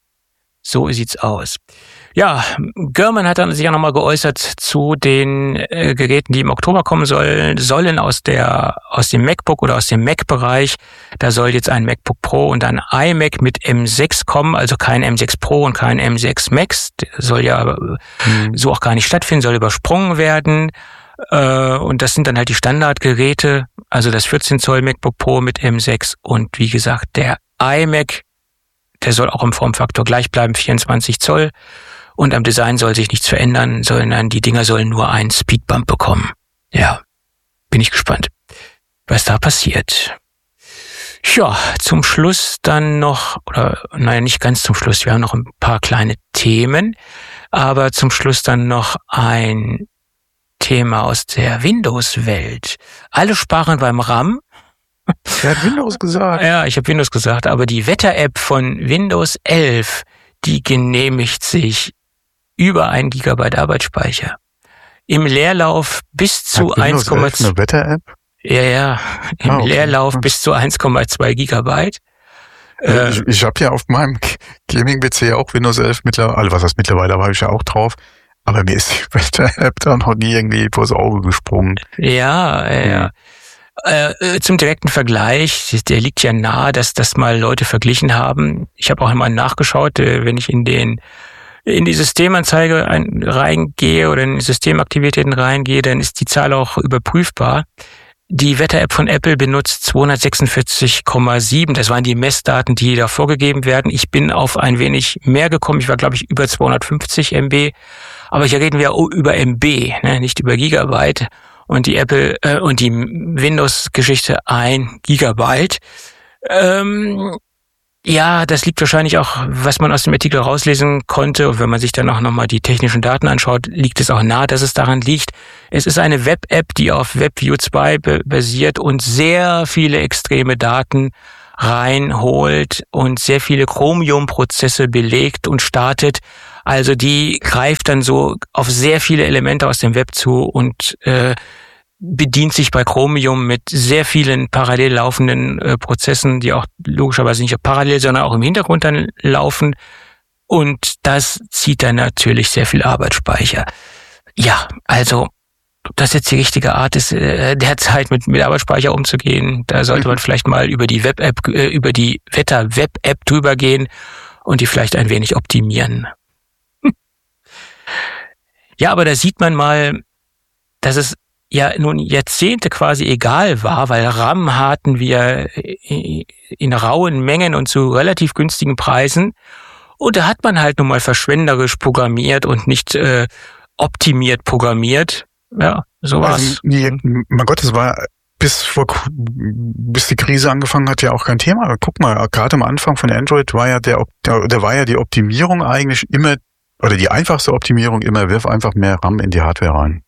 so sieht's aus. Ja, Gurman hat dann sich ja nochmal geäußert zu den äh, Geräten, die im Oktober kommen sollen, sollen aus der aus dem MacBook oder aus dem Mac-Bereich. Da soll jetzt ein MacBook Pro und ein iMac mit M sechs kommen, also kein M sechs Pro und kein M sechs Max. Der soll ja mhm. so auch gar nicht stattfinden, soll übersprungen werden. Äh, und das sind dann halt die Standardgeräte, also das vierzehn Zoll MacBook Pro mit M sechs und wie gesagt der iMac, der soll auch im Formfaktor gleich bleiben, vierundzwanzig Zoll. Und am Design soll sich nichts verändern, sondern die Dinger sollen nur einen Speedbump bekommen. Ja, bin ich gespannt, was da passiert. Ja, zum Schluss dann noch, oder naja, nicht ganz zum Schluss, wir haben noch ein paar kleine Themen, aber zum Schluss dann noch ein Thema aus der Windows-Welt. Alle sparen beim RAM. Er hat Windows gesagt. Ja, ich habe Windows gesagt, aber die Wetter-App von Windows elf, die genehmigt sich über ein Gigabyte Arbeitsspeicher. Im Leerlauf bis zu eins Komma zwei. Eine Wetter-App? Ja, ja. Im ah, okay. Leerlauf hm. bis zu eins Komma zwei Gigabyte. Äh, ich ich habe ja auf meinem Gaming-P C auch Windows elf mittlerweile, also was heißt mittlerweile, aber habe ich ja auch drauf. Aber mir ist die Wetter-App da noch nie irgendwie vors Auge gesprungen. Ja, ja. Hm. Äh, zum direkten Vergleich, der liegt ja nahe, dass das mal Leute verglichen haben. Ich habe auch einmal nachgeschaut, wenn ich in den in die Systemanzeige ein, reingehe oder in die Systemaktivitäten reingehe, dann ist die Zahl auch überprüfbar. Die Wetter-App von Apple benutzt zweihundertsechsundvierzig Komma sieben. Das waren die Messdaten, die da vorgegeben werden. Ich bin auf ein wenig mehr gekommen. Ich war, glaube ich, über zweihundertfünfzig Megabyte. Aber hier reden wir über M B, ne, nicht über Gigabyte. Und die Apple äh, und die Windows-Geschichte ein Gigabyte. Ähm, Ja, das liegt wahrscheinlich auch, was man aus dem Artikel rauslesen konnte. Und wenn man sich dann auch nochmal die technischen Daten anschaut, liegt es auch nahe, dass es daran liegt. Es ist eine Web-App, die auf WebView zwei basiert und sehr viele extreme Daten reinholt und sehr viele Chromium-Prozesse belegt und startet. Also die greift dann so auf sehr viele Elemente aus dem Web zu und äh, bedient sich bei Chromium mit sehr vielen parallel laufenden äh, Prozessen, die auch logischerweise nicht parallel, sondern auch im Hintergrund dann laufen. Und das zieht dann natürlich sehr viel Arbeitsspeicher. Ja, also ob das jetzt die richtige Art ist, äh, derzeit mit, mit Arbeitsspeicher umzugehen, da sollte man vielleicht mal über die Web-App, äh, über die Wetter-Web-App drüber gehen und die vielleicht ein wenig optimieren. Hm. Ja, aber da sieht man mal, dass es ja nun Jahrzehnte quasi egal war, weil RAM hatten wir in rauen Mengen und zu relativ günstigen Preisen. Und da hat man halt nun mal verschwenderisch programmiert und nicht äh, optimiert programmiert. Ja, so war's. Also, nee, mein Gott, das war bis vor bis die Krise angefangen hat ja auch kein Thema. Guck mal, gerade am Anfang von Android war ja der, der war ja die Optimierung eigentlich immer, oder die einfachste Optimierung immer, wirf einfach mehr RAM in die Hardware rein.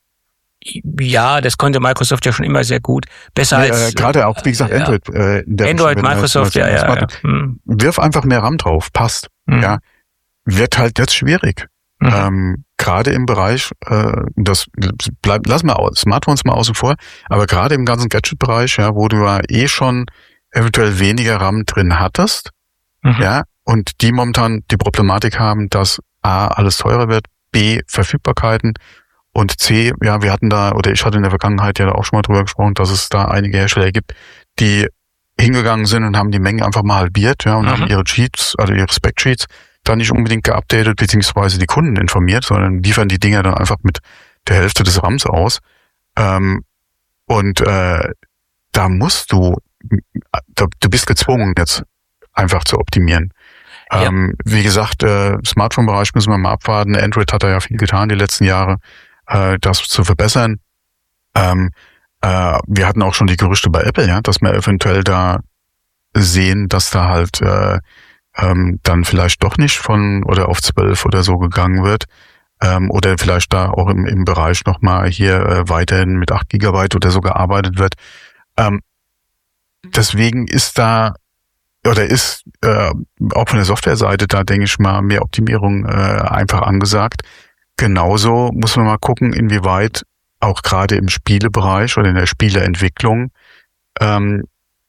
Ja, das konnte Microsoft ja schon immer sehr gut. Besser ja, als... Äh, Gerade auch, wie gesagt, Android. Ja. Äh, in der Android, Microsoft, ja, ja, ja. Hm. Wirf einfach mehr RAM drauf, passt. Hm. Ja, wird halt jetzt schwierig. Mhm. Ähm, gerade im Bereich, äh, das bleibt, lass mal aus, Smartphones mal außen vor, aber gerade im ganzen Gadget-Bereich, ja, wo du ja eh schon eventuell weniger RAM drin hattest, mhm. ja, und die momentan die Problematik haben, dass A, alles teurer wird, B, Verfügbarkeiten, und C, ja, wir hatten da, oder ich hatte in der Vergangenheit ja auch schon mal drüber gesprochen, dass es da einige Hersteller gibt, die hingegangen sind und haben die Mengen einfach mal halbiert, ja, und mhm. haben ihre Cheats, also ihre Spec-Sheets dann nicht unbedingt geupdatet, beziehungsweise die Kunden informiert, sondern liefern die Dinger dann einfach mit der Hälfte des RAMs aus. Ähm, und äh, da musst du, da, du bist gezwungen, jetzt einfach zu optimieren. Ja. Ähm, wie gesagt, äh, Smartphone-Bereich müssen wir mal abwarten. Android hat da ja viel getan die letzten Jahre, äh, das zu verbessern. Ähm, äh, wir hatten auch schon die Gerüchte bei Apple, ja, dass wir eventuell da sehen, dass da halt äh, ähm, dann vielleicht doch nicht von oder auf zwölf oder so gegangen wird. Ähm, oder vielleicht da auch im, im Bereich nochmal hier äh, weiterhin mit acht Gigabyte oder so gearbeitet wird. Ähm, deswegen ist da oder ist äh, auch von der Softwareseite da, denke ich mal, mehr Optimierung äh, einfach angesagt. Genauso muss man mal gucken, inwieweit auch gerade im Spielebereich oder in der Spieleentwicklung ähm,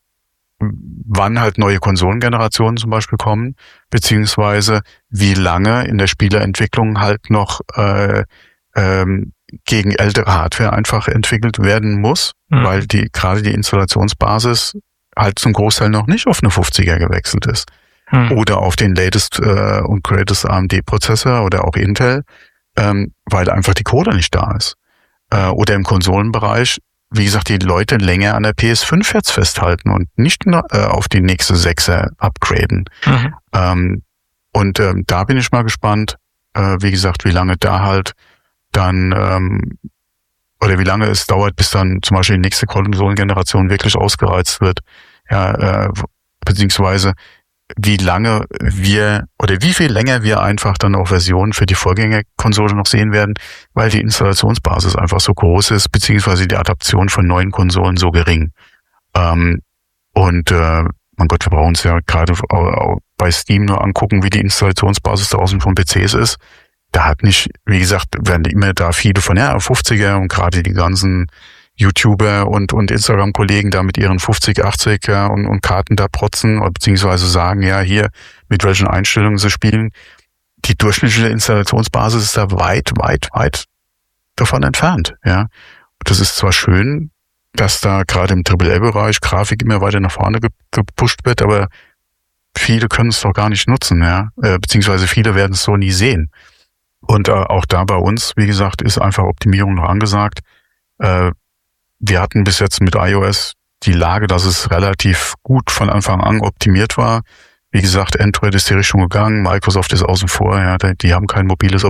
wann halt neue Konsolengenerationen zum Beispiel kommen, beziehungsweise wie lange in der Spieleentwicklung halt noch äh, ähm, gegen ältere Hardware einfach entwickelt werden muss, mhm. weil die gerade die Installationsbasis halt zum Großteil noch nicht auf eine fünfziger gewechselt ist. Mhm. Oder auf den latest äh, und greatest A M D-Prozessor oder auch Intel, ähm, weil einfach die Coder nicht da ist. Äh, oder im Konsolenbereich, wie gesagt, die Leute länger an der P S fünf jetzt festhalten und nicht äh, auf die nächste Sechser upgraden. Mhm. Ähm, und ähm, da bin ich mal gespannt, äh, wie gesagt, wie lange da halt dann, ähm, oder wie lange es dauert, bis dann zum Beispiel die nächste Konsolengeneration wirklich ausgereizt wird. Ja, äh, beziehungsweise wie lange wir oder wie viel länger wir einfach dann auch Versionen für die Vorgängerkonsole noch sehen werden, weil die Installationsbasis einfach so groß ist, beziehungsweise die Adaption von neuen Konsolen so gering. Ähm, und äh, mein Gott, wir brauchen uns ja gerade bei Steam nur angucken, wie die Installationsbasis draußen von P Cs ist. Da hat nicht, wie gesagt, werden immer da viele von ja fünfziger und gerade die ganzen YouTuber und und Instagram-Kollegen da mit ihren fünfzig, achtzig ja, und, und Karten da protzen oder beziehungsweise sagen, ja, hier, mit welchen Einstellungen sie spielen. Die durchschnittliche Installationsbasis ist da weit, weit, weit davon entfernt. Ja, und das ist zwar schön, dass da gerade im Triple A-Bereich Grafik immer weiter nach vorne gepusht wird, aber viele können es doch gar nicht nutzen, ja, äh, beziehungsweise viele werden es so nie sehen. Und äh, auch da bei uns, wie gesagt, ist einfach Optimierung noch angesagt. Äh, Wir hatten bis jetzt mit iOS die Lage, dass es relativ gut von Anfang an optimiert war. Wie gesagt, Android ist die Richtung gegangen, Microsoft ist außen vor, ja, die haben kein mobiles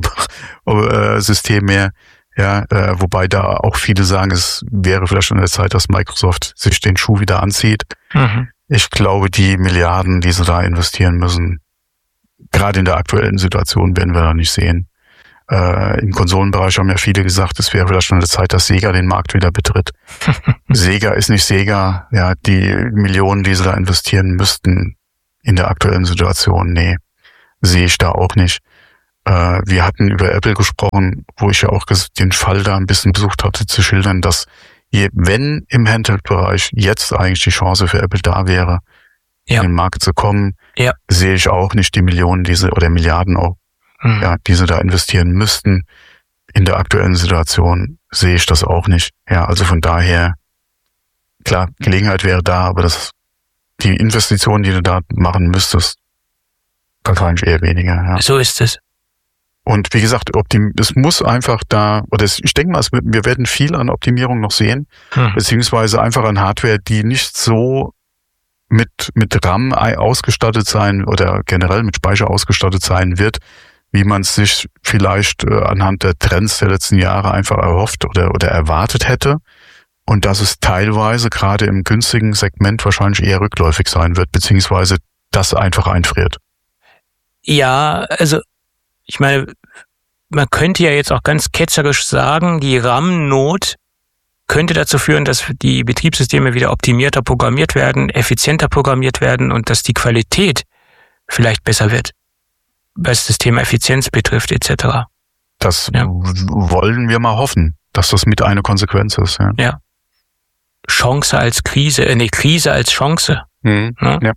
System mehr, ja, äh, wobei da auch viele sagen, es wäre vielleicht schon in der Zeit, dass Microsoft sich den Schuh wieder anzieht. Mhm. ich glaube, die Milliarden, die sie da investieren müssen, gerade in der aktuellen Situation, werden wir da nicht sehen. Äh, im Konsolenbereich haben ja viele gesagt, es wäre vielleicht schon eine Zeit, dass Sega den Markt wieder betritt. Sega ist nicht Sega. Ja, die Millionen, die sie da investieren müssten in der aktuellen Situation, nee, sehe ich da auch nicht. Äh, wir hatten über Apple gesprochen, wo ich ja auch den Fall da ein bisschen besucht hatte, zu schildern, dass je, wenn im Handheld-Bereich jetzt eigentlich die Chance für Apple da wäre, ja. in den Markt zu kommen, ja. sehe ich auch nicht die Millionen, diese oder Milliarden auch, mhm. ja, die sie da investieren müssten. In der aktuellen Situation sehe ich das auch nicht. Ja, also von daher, klar, Gelegenheit wäre da, aber das, die Investitionen, die du da machen müsstest, wahrscheinlich eher weniger. Ja. So ist es. Und wie gesagt, optim- es muss einfach da, oder es, ich denke mal, es, wir werden viel an Optimierung noch sehen, hm. beziehungsweise einfach an Hardware, die nicht so mit, mit RAM ausgestattet sein oder generell mit Speicher ausgestattet sein wird, wie man es sich vielleicht äh, anhand der Trends der letzten Jahre einfach erhofft oder, oder erwartet hätte. Und dass es teilweise gerade im günstigen Segment wahrscheinlich eher rückläufig sein wird, beziehungsweise das einfach einfriert. Ja, also ich meine, man könnte ja jetzt auch ganz ketzerisch sagen, die RAM-Not könnte dazu führen, dass die Betriebssysteme wieder optimierter programmiert werden, effizienter programmiert werden und dass die Qualität vielleicht besser wird, was das Thema Effizienz betrifft et cetera. Das ja. wollen wir mal hoffen, dass das mit eine Konsequenz ist. Ja. ja. Chance als Krise, äh, nee, Krise als Chance. Mhm. Ja. ja.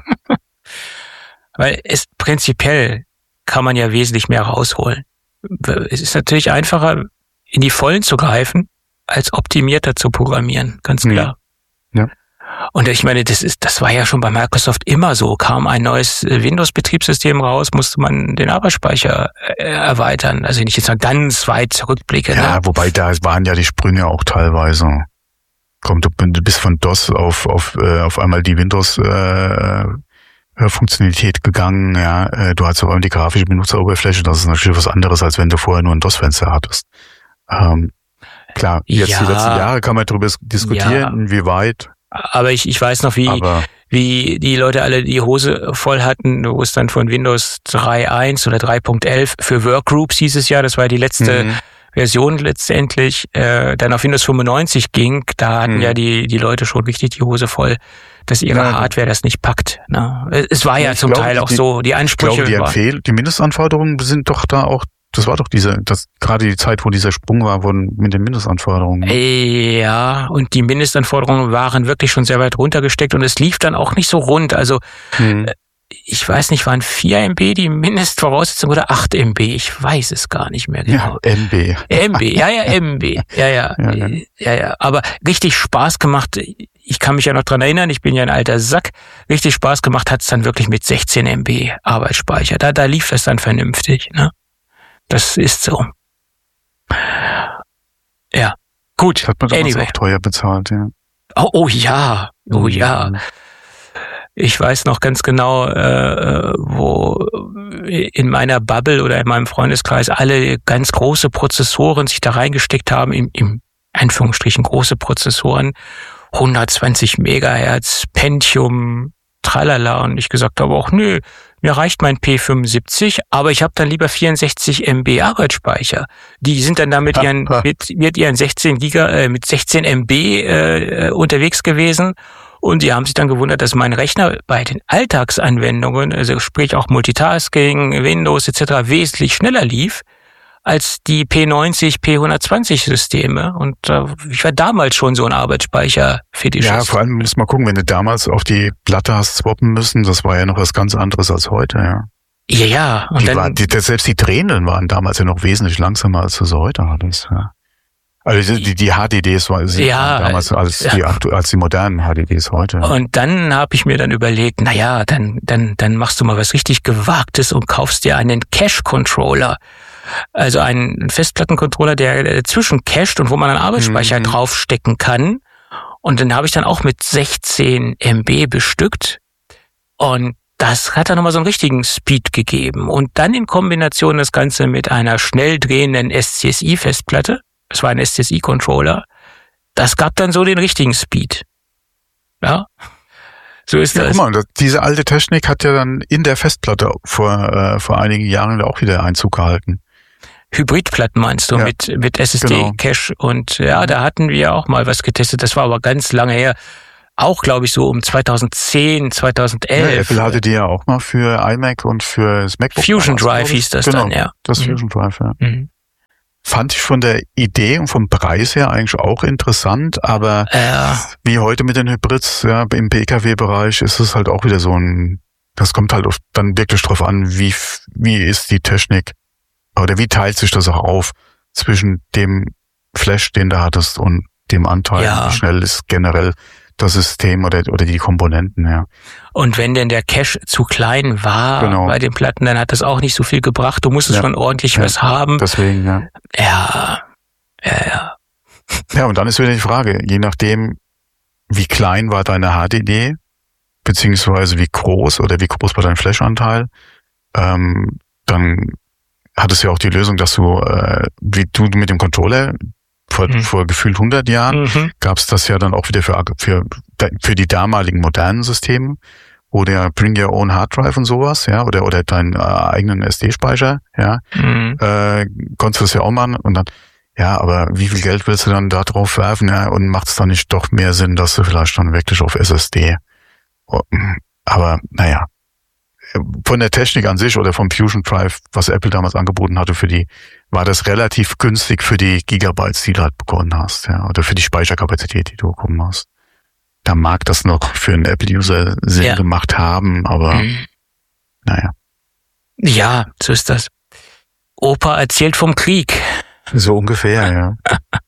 Weil es prinzipiell kann man ja wesentlich mehr rausholen. Es ist natürlich einfacher, in die Vollen zu greifen, als optimierter zu programmieren, ganz klar. Ja. Und ich meine, das ist, das war ja schon bei Microsoft immer so. Kam ein neues Windows-Betriebssystem raus, musste man den Arbeitsspeicher erweitern. Also wenn ich jetzt mal ganz weit zurückblicke. Ja, ne? Wobei da waren ja die Sprünge auch teilweise. Kommt, du bist von DOS auf, auf, auf einmal die Windows, äh, Funktionalität gegangen, ja, du hast aber die grafische Benutzeroberfläche, das ist natürlich was anderes, als wenn du vorher nur ein DOS-Fenster hattest. Ähm, klar, jetzt ja, die letzten Jahre kann man darüber diskutieren, ja, inwieweit. Aber ich, ich weiß noch, wie, aber, wie die Leute alle die Hose voll hatten, wo es dann von Windows drei Punkt eins oder drei Punkt elf für Workgroups hieß es ja, das war die letzte mhm. Version letztendlich, äh, dann auf Windows fünfundneunzig ging, da hatten mhm. ja die, die Leute schon richtig die Hose voll, dass ihre ja, Hardware das nicht packt. Ne? Es war ja zum glaube, Teil auch die, so, die Ansprüche. Ich glaube, die, Empfehl- die Mindestanforderungen sind doch da auch, das war doch diese, das gerade die Zeit, wo dieser Sprung war, wurden mit den Mindestanforderungen. Ne? Ja, und die Mindestanforderungen waren wirklich schon sehr weit runtergesteckt und es lief dann auch nicht so rund. Also mhm. ich weiß nicht, waren vier Megabyte die Mindestvoraussetzung oder acht Megabyte? Ich weiß es gar nicht mehr genau. Ja, M B. M B, ja, ja, M B. Ja, ja, ja, ja. ja, ja. Aber richtig Spaß gemacht. Ich kann mich ja noch dran erinnern, ich bin ja ein alter Sack. Richtig Spaß gemacht hat's dann wirklich mit sechzehn Megabyte Arbeitsspeicher. Da, da lief das dann vernünftig, ne? Das ist so. Ja, gut. Das hat man damals anyway. auch teuer bezahlt, ja. Oh, oh ja, oh ja. Ich weiß noch ganz genau, äh, wo in meiner Bubble oder in meinem Freundeskreis alle ganz große Prozessoren sich da reingesteckt haben, im, im Anführungsstrichen große Prozessoren, hundertzwanzig Megahertz, Pentium, tralala, und ich gesagt habe auch, nö, mir reicht mein P fünfundsiebzig, aber ich habe dann lieber vierundsechzig Megabyte Arbeitsspeicher. Die sind dann da mit ihren, mit, mit ihren sechzehn Giga, äh, mit sechzehn Megabyte äh, unterwegs gewesen. Und die haben sich dann gewundert, dass mein Rechner bei den Alltagsanwendungen, also sprich auch Multitasking, Windows et cetera, wesentlich schneller lief als die P neunzig, P hundertzwanzig Systeme. Und äh, ich war damals schon so ein Arbeitsspeicher-Fetischist. Ja, vor allem muss man gucken, wenn du damals auf die Platte hast swappen müssen, das war ja noch was ganz anderes als heute, ja. Ja, ja. Und die dann, war, die, selbst die Tränen waren damals ja noch wesentlich langsamer, als du sie heute hattest, ja. Also die, die H D Ds waren ja, damals als die, als die modernen H D Ds heute. Und dann habe ich mir dann überlegt, na ja, dann dann dann machst du mal was richtig Gewagtes und kaufst dir einen Cache-Controller. Also einen Festplattencontroller, der dazwischen cached und wo man einen Arbeitsspeicher mhm. draufstecken kann. Und dann habe ich dann auch mit sechzehn Megabyte bestückt. Und das hat dann nochmal so einen richtigen Speed gegeben. Und dann in Kombination das Ganze mit einer schnell drehenden S C S I-Festplatte. Es war ein S C S I-Controller. Das gab dann so den richtigen Speed. Ja. So ist ja, das. Guck mal, das, diese alte Technik hat ja dann in der Festplatte vor, äh, vor einigen Jahren auch wieder Einzug gehalten. Hybridplatten meinst du, ja, mit, mit S S D-Cache. Genau. Und ja, da hatten wir auch mal was getestet. Das war aber ganz lange her. Auch, glaube ich, so um zweitauszehn, zweitausendelf. Ja, Apple hatte die ja auch mal für iMac und für das MacBook. Fusion Drive hieß das genau, dann, ja. Das mhm. Fusion Drive, ja. Mhm. Fand ich von der Idee und vom Preis her eigentlich auch interessant, aber ja. wie heute mit den Hybrids, ja, im P K W-Bereich ist es halt auch wieder so ein, das kommt halt auf, dann wirklich drauf an, wie, wie ist die Technik oder wie teilt sich das auch auf zwischen dem Flash, den du hattest und dem Anteil, ja. wie schnell ist generell das System oder, oder die Komponenten, ja. Und wenn denn der Cache zu klein war genau. bei den Platten, dann hat das auch nicht so viel gebracht. Du musstest ja. schon ordentlich ja. was haben. Deswegen, ja. Ja, ja, ja. Ja, und dann ist wieder die Frage, je nachdem, wie klein war deine H D D, beziehungsweise wie groß oder wie groß war dein Flash-Anteil, ähm, dann hattest du ja auch die Lösung, dass du, äh, wie du mit dem Controller Vor, mhm. vor gefühlt hundert Jahren mhm. gab es das ja dann auch wieder für, für, für die damaligen modernen Systeme, wo der Bring Your Own Hard Drive und sowas, ja, oder, oder deinen äh, eigenen S D-Speicher, ja, mhm. äh, konntest du das ja auch machen und dann, ja, aber wie viel Geld willst du dann da drauf werfen, ja, und macht es dann nicht doch mehr Sinn, dass du vielleicht dann wirklich auf S S D, aber naja, von der Technik an sich oder vom Fusion Drive, was Apple damals angeboten hatte für die, war das relativ günstig für die Gigabytes, die du halt bekommen hast, ja, oder für die Speicherkapazität, die du bekommen hast. Da mag das noch für einen Apple-User Sinn ja. gemacht haben, aber mhm. naja. Ja, so ist das. Opa erzählt vom Krieg. So ungefähr, ja.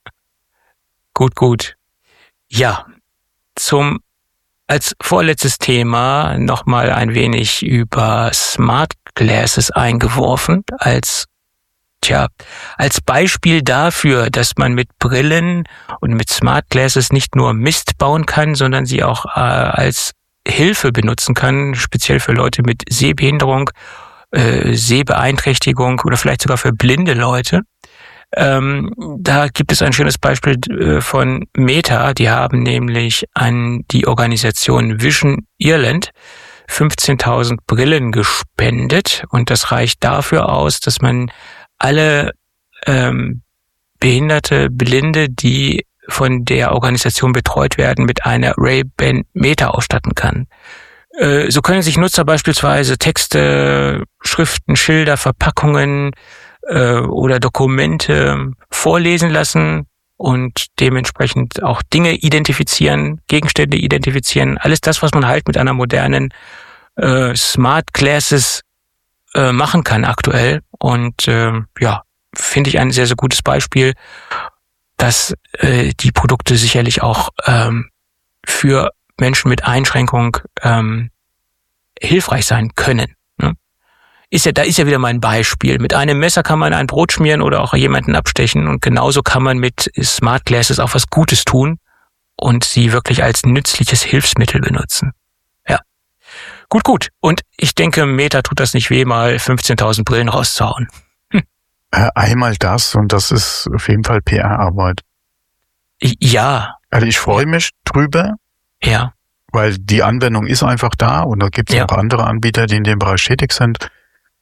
Gut, gut. Ja, zum als vorletztes Thema nochmal ein wenig über Smart Glasses eingeworfen, als Tja, als Beispiel dafür, dass man mit Brillen und mit Smart Glasses nicht nur Mist bauen kann, sondern sie auch äh, als Hilfe benutzen kann, speziell für Leute mit Sehbehinderung, äh, Sehbeeinträchtigung oder vielleicht sogar für blinde Leute. Ähm, da gibt es ein schönes Beispiel äh, von Meta. Die haben nämlich an die Organisation Vision Ireland fünfzehntausend Brillen gespendet und das reicht dafür aus, dass man alle ähm, Behinderte, Blinde, die von der Organisation betreut werden, mit einer Ray-Ban Meta ausstatten kann. Äh, so können sich Nutzer beispielsweise Texte, Schriften, Schilder, Verpackungen äh, oder Dokumente vorlesen lassen und dementsprechend auch Dinge identifizieren, Gegenstände identifizieren. Alles das, was man halt mit einer modernen äh, Smart Glasses äh, machen kann aktuell. Und äh, ja, finde ich ein sehr, sehr gutes Beispiel, dass äh, die Produkte sicherlich auch ähm, für Menschen mit Einschränkung ähm, hilfreich sein können. Ne? Ist ja, da ist ja wieder mein Beispiel. Mit einem Messer kann man ein Brot schmieren oder auch jemanden abstechen und genauso kann man mit Smart Glasses auch was Gutes tun und sie wirklich als nützliches Hilfsmittel benutzen. Ja, gut, gut. Und ich denke, Meta tut das nicht weh, mal fünfzehntausend Brillen rauszuhauen. Hm. Einmal das und das ist auf jeden Fall P R-Arbeit. Ja. Also ich freue mich drüber. Ja. Weil die Anwendung ist einfach da und da gibt es ja. auch andere Anbieter, die in dem Bereich tätig sind,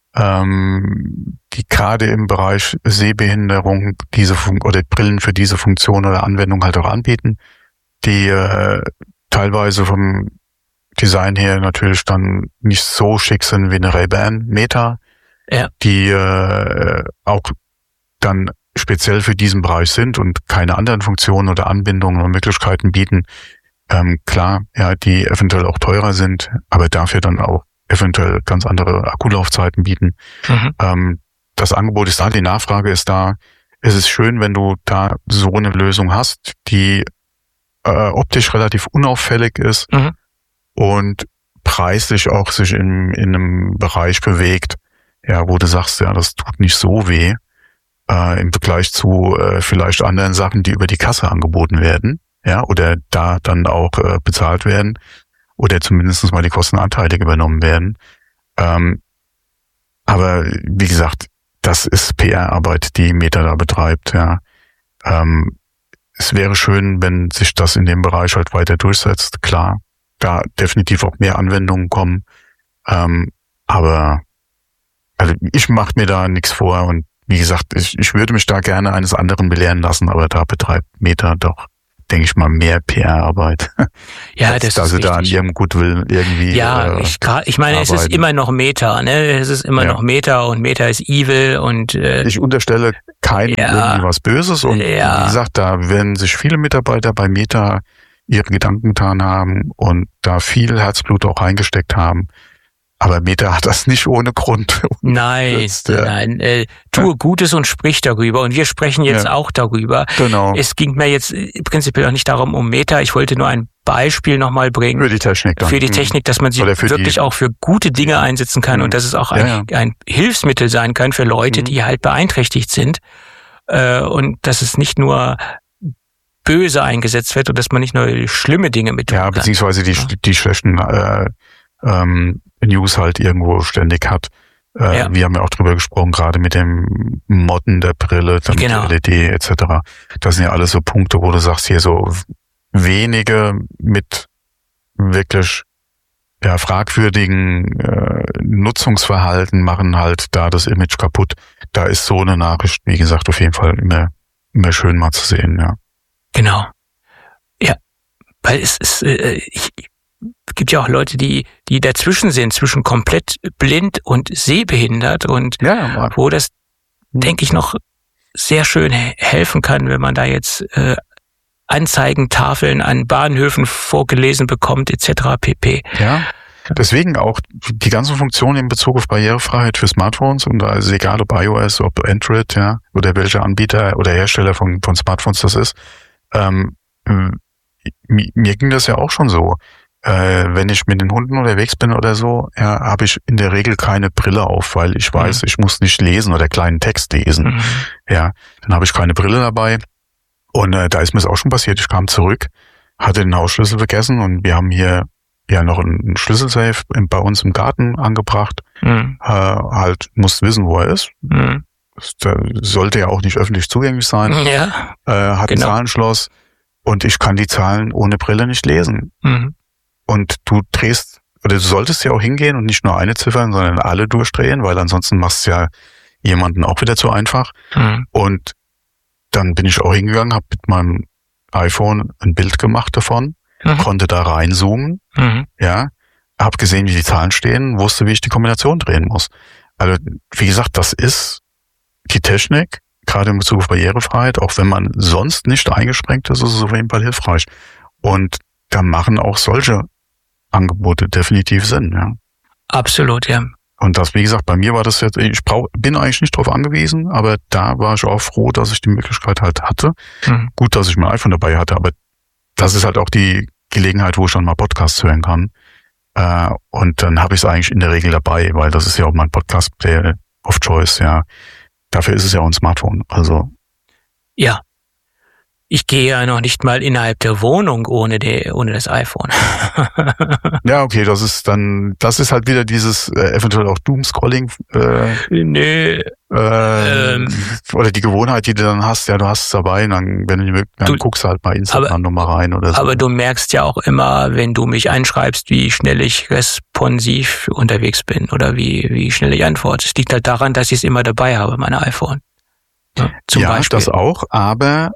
ähm, die gerade im Bereich Sehbehinderung diese Fun- oder Brillen für diese Funktion oder Anwendung halt auch anbieten, die äh, teilweise vom Design her natürlich dann nicht so schick sind wie eine Ray-Ban Meta, ja. die äh, auch dann speziell für diesen Bereich sind und keine anderen Funktionen oder Anbindungen oder Möglichkeiten bieten. Ähm, klar, ja, die eventuell auch teurer sind, aber dafür dann auch eventuell ganz andere Akkulaufzeiten bieten. Mhm. Ähm, das Angebot ist da, die Nachfrage ist da. Es ist schön, wenn du da so eine Lösung hast, die äh, optisch relativ unauffällig ist mhm. und preislich auch sich in, in einem Bereich bewegt, ja, wo du sagst, ja, das tut nicht so weh äh, im Vergleich zu äh, vielleicht anderen Sachen, die über die Kasse angeboten werden. Ja, oder da dann auch äh, bezahlt werden oder zumindest mal die Kostenanteile übernommen werden. Ähm, aber wie gesagt, das ist P R-Arbeit, die Meta da betreibt. Ja, ähm, es wäre schön, wenn sich das in dem Bereich halt weiter durchsetzt, klar. da definitiv auch mehr Anwendungen kommen. Ähm, aber also ich mache mir da nichts vor und wie gesagt, ich, ich würde mich da gerne eines anderen belehren lassen, aber da betreibt Meta doch, denke ich mal, mehr P R-Arbeit. Ja, als, das dass ist sie da an richtig. ihrem Goodwill irgendwie Ja, äh, ich, ich meine, arbeiten. es ist immer noch Meta, ne? Es ist immer Ja. noch Meta und Meta ist evil und äh, ich unterstelle keinem Ja. irgendwie was Böses und Ja. wie gesagt, da werden sich viele Mitarbeiter bei Meta ihre Gedanken getan haben und da viel Herzblut auch reingesteckt haben. Aber Meta hat das nicht ohne Grund. nein, Jetzt, ja. nein, äh, tue Gutes und sprich darüber. Und wir sprechen jetzt Ja. auch darüber. Genau. Es ging mir jetzt prinzipiell auch nicht darum, um Meta. Ich wollte nur ein Beispiel nochmal bringen. Für die Technik dann. Für die Technik, dass man sie Oder für wirklich die- auch für gute Dinge einsetzen kann Mhm. und dass es auch ein, Ja, ein Hilfsmittel sein kann für Leute, Mhm. die halt beeinträchtigt sind. Äh, und dass es nicht nur böse eingesetzt wird und dass man nicht nur schlimme Dinge mit tun Ja, kann. beziehungsweise die, Ja. die schlechten äh, ähm, News halt irgendwo ständig hat. Äh, Ja. Wir haben ja auch drüber gesprochen, gerade mit dem Modden der Brille, dann Genau. mit L E D et cetera. Das sind ja alles so Punkte, wo du sagst, hier so wenige mit wirklich ja, fragwürdigen äh, Nutzungsverhalten machen halt da das Image kaputt. Da ist so eine Nachricht, wie gesagt, auf jeden Fall immer, immer schön mal zu sehen, ja. Genau. Ja, weil es ist, äh, ich, es gibt ja auch Leute, die, die dazwischen sind, zwischen komplett blind und sehbehindert und Ja, wo das, denke ich, noch sehr schön he- helfen kann, wenn man da jetzt äh, Anzeigentafeln an Bahnhöfen vorgelesen bekommt, et cetera pp. ja. Deswegen auch die ganzen Funktionen in Bezug auf Barrierefreiheit für Smartphones und da ist egal ob iOS, ob Android, ja, oder welcher Anbieter oder Hersteller von, von Smartphones das ist. Ähm, mir, mir ging das ja auch schon so. Äh, wenn ich mit den Hunden unterwegs bin oder so, ja, habe ich in der Regel keine Brille auf, weil ich weiß, Mhm. ich muss nicht lesen oder kleinen Text lesen. Mhm. Ja, dann habe ich keine Brille dabei. Und äh, da ist mir es auch schon passiert. Ich kam zurück, hatte den Hausschlüssel vergessen und wir haben hier ja noch einen Schlüsselsafe in, bei uns im Garten angebracht. Mhm. Äh, halt musst wissen, wo er ist. Mhm. Das, das sollte ja auch nicht öffentlich zugänglich sein. Ja. Äh, hat Genau. ein Zahlenschloss und ich kann die Zahlen ohne Brille nicht lesen. Mhm. Und du drehst, oder du solltest ja auch hingehen und nicht nur eine Ziffer, sondern alle durchdrehen, weil ansonsten machst du ja jemanden auch wieder zu einfach. Mhm. Und dann bin ich auch hingegangen, habe mit meinem iPhone ein Bild gemacht davon, Mhm. konnte da reinzoomen, Mhm. ja, habe gesehen, wie die Zahlen stehen, wusste, wie ich die Kombination drehen muss. Also wie gesagt, das ist die Technik, gerade in Bezug auf Barrierefreiheit, auch wenn man sonst nicht eingeschränkt ist, ist es auf jeden Fall hilfreich. Und da machen auch solche Angebote definitiv Sinn, ja. Absolut, ja. Und das, wie gesagt, bei mir war das jetzt, ich brauch, bin eigentlich nicht drauf angewiesen, aber da war ich auch froh, dass ich die Möglichkeit halt hatte. Mhm. Gut, dass ich mein iPhone dabei hatte, aber das ist halt auch die Gelegenheit, wo ich dann mal Podcasts hören kann. Äh, und dann habe ich es eigentlich in der Regel dabei, weil das ist ja auch mein Podcast-Player of Choice, ja. Dafür ist es ja auch ein Smartphone, also. Ja. Ich gehe ja noch nicht mal innerhalb der Wohnung ohne, die, ohne das iPhone. Ja, okay, das ist dann, das ist halt wieder dieses äh, eventuell auch Doomscrolling, äh, Nö. äh, Ähm. oder die Gewohnheit, die du dann hast, ja, du hast es dabei, und dann, wenn du die Möglichkeit, dann Du- guckst du halt mal Instagram nochmal rein oder so. Aber du merkst ja auch immer, wenn du mich anschreibst, wie schnell ich responsiv unterwegs bin oder wie, wie schnell ich antworte. Es liegt halt daran, dass ich es immer dabei habe, mein iPhone. Ja, zum ja, Beispiel. das auch, aber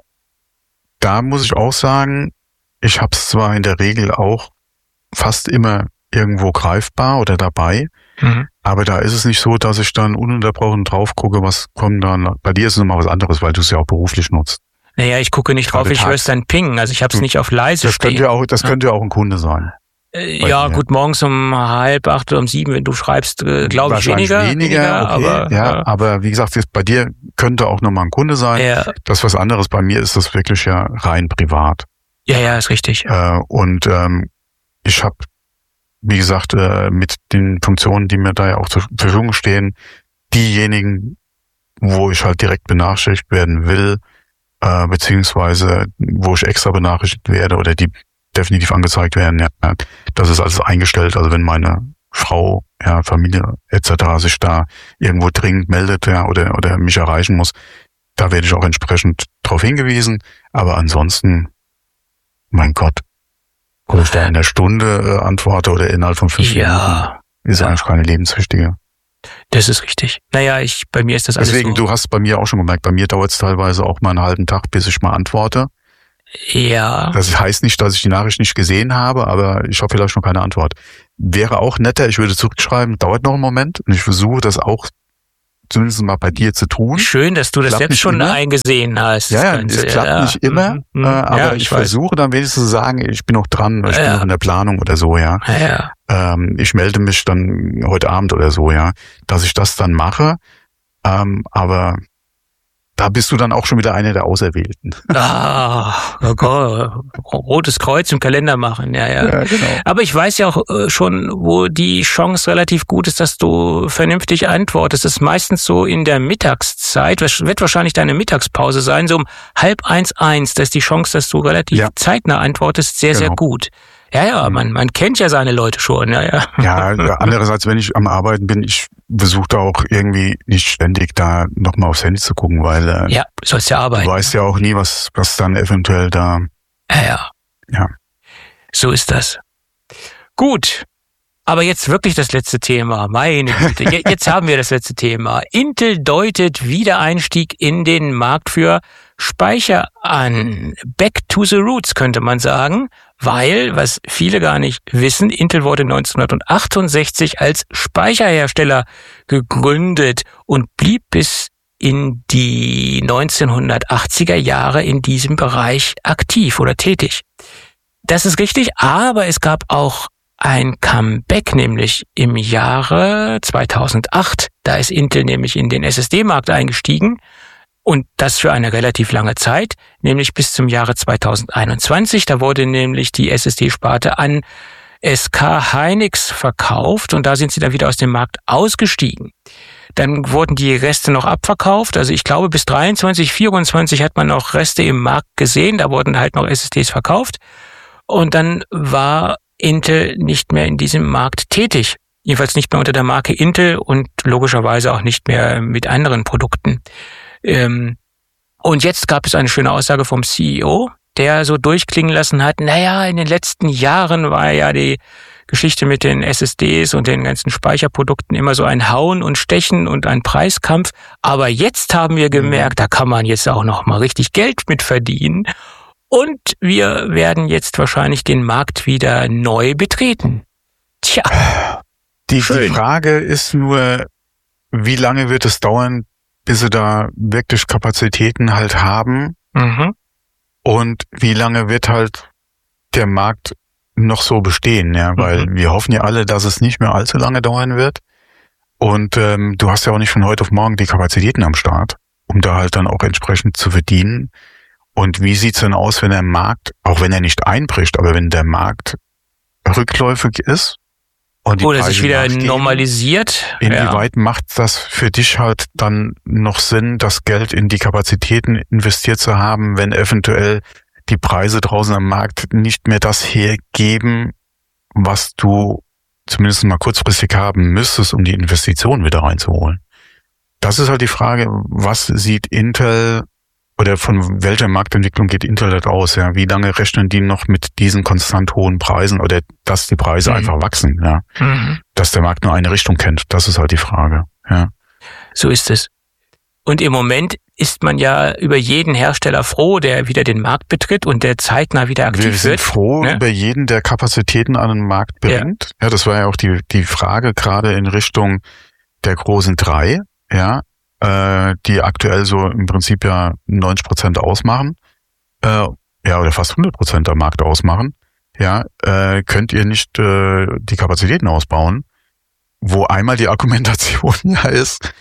da muss ich auch sagen, ich habe es zwar in der Regel auch fast immer irgendwo greifbar oder dabei, Mhm. aber da ist es nicht so, dass ich dann ununterbrochen drauf gucke, was kommt dann. Bei dir ist es nochmal was anderes, weil du es ja auch beruflich nutzt. Naja, ich gucke nicht drauf, Gerade ich höre es tags- dann pingen. Also ich habe es Du- nicht auf leise Das könnte stehen. ja auch, das könnte ja auch ein Kunde sein. Äh, bei ja, dir. gut, morgens um halb acht oder um sieben, wenn du schreibst, äh, glaube ich Wahrscheinlich weniger. weniger, okay, aber, ja, äh, aber wie gesagt, jetzt bei dir könnte auch nochmal ein Kunde sein. ja, Das ist was anderes. Bei mir ist das wirklich ja rein privat. ja, ja, ist richtig. Äh, und ähm, ich habe, wie gesagt, äh, mit den Funktionen, die mir da ja auch zur Verfügung stehen, diejenigen, wo ich halt direkt benachrichtigt werden will, äh, beziehungsweise wo ich extra benachrichtigt werde oder die definitiv angezeigt werden, ja, das ist alles eingestellt. Also wenn meine Frau, ja, Familie et cetera sich da irgendwo dringend meldet, ja, oder oder mich erreichen muss, da werde ich auch entsprechend darauf hingewiesen. Aber ansonsten, mein Gott, Ob ich da in einer Stunde äh, antworte oder innerhalb von fünf Ja. Minuten, ist Ja. eigentlich keine lebenswichtige. Das ist richtig. Naja, ich, bei mir ist das alles Deswegen, so. du hast bei mir auch schon gemerkt, bei mir dauert es teilweise auch mal einen halben Tag, bis ich mal antworte. Ja. Das heißt nicht, dass ich die Nachricht nicht gesehen habe, aber ich habe vielleicht noch keine Antwort. Wäre auch netter, ich würde zurückschreiben, dauert noch einen Moment und ich versuche das auch zumindest mal bei dir zu tun. Schön, dass du das Klappt jetzt nicht schon immer. eingesehen hast. Ja, ja, das Ganze. es klappt ja. nicht immer, Mhm. äh, aber Ja, ich, ich weiß. versuche dann wenigstens zu sagen, ich bin noch dran, ich Ja. bin noch in der Planung oder so, ja. Ja, ja. Ähm, ich melde mich dann heute Abend oder so, ja, dass ich das dann mache. Ähm, aber da bist du dann auch schon wieder einer der Auserwählten. Ah, oh Gott, rotes Kreuz im Kalender machen, ja, ja. Ja, genau. Aber ich weiß ja auch äh, schon, wo die Chance relativ gut ist, dass du vernünftig antwortest. Das ist meistens so in der Mittagszeit, das wird wahrscheinlich deine Mittagspause sein, so um halb eins, eins. Da ist die Chance, dass du relativ Ja. zeitnah antwortest, sehr, sehr Genau. gut. Ja, ja, man, man kennt ja seine Leute schon, ja, ja. Ja, andererseits, wenn ich am Arbeiten bin, ich versuche da auch irgendwie nicht ständig da nochmal aufs Handy zu gucken, weil äh, Ja, du sollst ja arbeiten. du weißt ja auch nie, was, was dann eventuell da, Ja, ja. ja. So ist das. Gut. Aber jetzt wirklich das letzte Thema. Meine Güte. Je- Jetzt haben wir das letzte Thema. Intel deutet Wiedereinstieg in den Markt für Speicher an. Back to the roots könnte man sagen. Weil, was viele gar nicht wissen, Intel wurde neunzehnhundertachtundsechzig als Speicherhersteller gegründet und blieb bis in die neunzehnhundertachtziger Jahre in diesem Bereich aktiv oder tätig. Das ist richtig, aber es gab auch ein Comeback, nämlich im Jahre zweitausendacht. Da ist Intel nämlich in den S S D-Markt eingestiegen und das für eine relativ lange Zeit, nämlich bis zum Jahre zweitausendeinundzwanzig. Da wurde nämlich die S S D-Sparte an S K Hynix verkauft und da sind sie dann wieder aus dem Markt ausgestiegen. Dann wurden die Reste noch abverkauft. Also ich glaube, bis dreiundzwanzig, vierundzwanzig hat man noch Reste im Markt gesehen. Da wurden halt noch S S Ds verkauft. Und dann war Intel nicht mehr in diesem Markt tätig. Jedenfalls nicht mehr unter der Marke Intel und logischerweise auch nicht mehr mit anderen Produkten. Ähm, und jetzt gab es eine schöne Aussage vom C E O, der so durchklingen lassen hat, naja, in den letzten Jahren war ja die Geschichte mit den S S Ds und den ganzen Speicherprodukten immer so ein Hauen und Stechen und ein Preiskampf. Aber jetzt haben wir gemerkt, da kann man jetzt auch noch mal richtig Geld mit verdienen. Und wir werden jetzt wahrscheinlich den Markt wieder neu betreten. Tja. Die, die Schön. Frage ist nur, wie lange wird es dauern, bis sie da wirklich Kapazitäten halt haben? Mhm. Und wie lange wird halt der Markt noch so bestehen? Ja, weil Mhm. wir hoffen ja alle, dass es nicht mehr allzu lange dauern wird. Und ähm, du hast ja auch nicht von heute auf morgen die Kapazitäten am Start, um da halt dann auch entsprechend zu verdienen. Und wie sieht's denn aus, wenn der Markt, auch wenn er nicht einbricht, aber wenn der Markt rückläufig ist und die Oder Preise sich wieder nachgeben, normalisiert. inwieweit macht das für dich halt dann noch Sinn, das Geld in die Kapazitäten investiert zu haben, wenn eventuell die Preise draußen am Markt nicht mehr das hergeben, was du zumindest mal kurzfristig haben müsstest, um die Investition wieder reinzuholen? Das ist halt die Frage, was sieht Intel oder von welcher Marktentwicklung geht Intel halt aus? Ja? Wie lange rechnen die noch mit diesen konstant hohen Preisen oder dass die Preise Mhm. einfach wachsen? Ja? Mhm. Dass der Markt nur eine Richtung kennt, das ist halt die Frage. Ja. So ist es. Und im Moment ist man ja über jeden Hersteller froh, der wieder den Markt betritt und der zeitnah wieder aktiv Wir sind wird. froh ne? über jeden, der Kapazitäten an den Markt bringt. Ja, das war ja auch die die Frage gerade in Richtung der großen drei, ja, äh, die aktuell so im Prinzip ja neunzig Prozent ausmachen, äh, ja oder fast hundert Prozent am Markt ausmachen. Ja, äh, könnt ihr nicht äh, die Kapazitäten ausbauen? Wo einmal die Argumentation ja ist,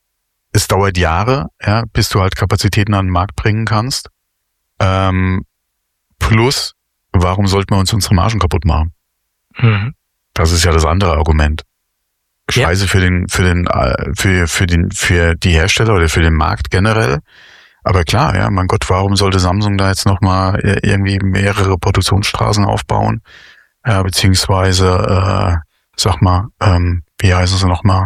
es dauert Jahre, ja, bis du halt Kapazitäten an den Markt bringen kannst. Ähm, plus, warum sollten wir uns unsere Margen kaputt machen? Mhm. Das ist ja das andere Argument. Ja. Scheiße für den, für den, äh, für, für den, für die Hersteller oder für den Markt generell. Aber klar, ja, mein Gott, warum sollte Samsung da jetzt nochmal irgendwie mehrere Produktionsstraßen aufbauen? Ja, beziehungsweise, äh, sag mal, ähm, wie heißen sie nochmal?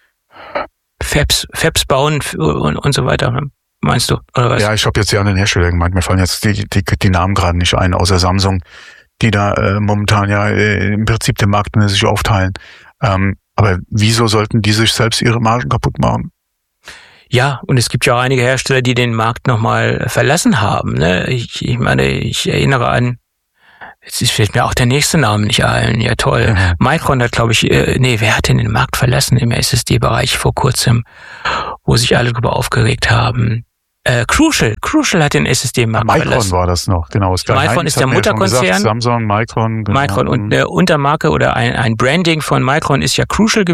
Fabs, Fabs bauen und, und so weiter, meinst du? Oder was? Ja, ich habe jetzt ja an den Hersteller gemeint. Mir fallen jetzt die, die, die Namen gerade nicht ein, außer Samsung. die da äh, momentan ja äh, im Prinzip den Markt sich aufteilen. Ähm, aber wieso sollten die sich selbst ihre Margen kaputt machen? Ja, und es gibt ja auch einige Hersteller, die den Markt nochmal verlassen haben. Ne? Ich, ich meine, ich erinnere an, jetzt fällt mir auch der nächste Name nicht ein. Ja, toll. Mhm. Micron hat, glaube ich, äh, nee, wer hat denn den Markt verlassen im S S D-Bereich vor kurzem, wo sich alle darüber aufgeregt haben? Äh, Crucial. Crucial hat den S S D-Markt verlassen. Micron war das noch, genau. Micron ist der Mutterkonzern. Gesagt, Samsung, Micron. Genau. Micron und eine Untermarke oder ein, ein Branding von Micron ist ja Crucial gewesen.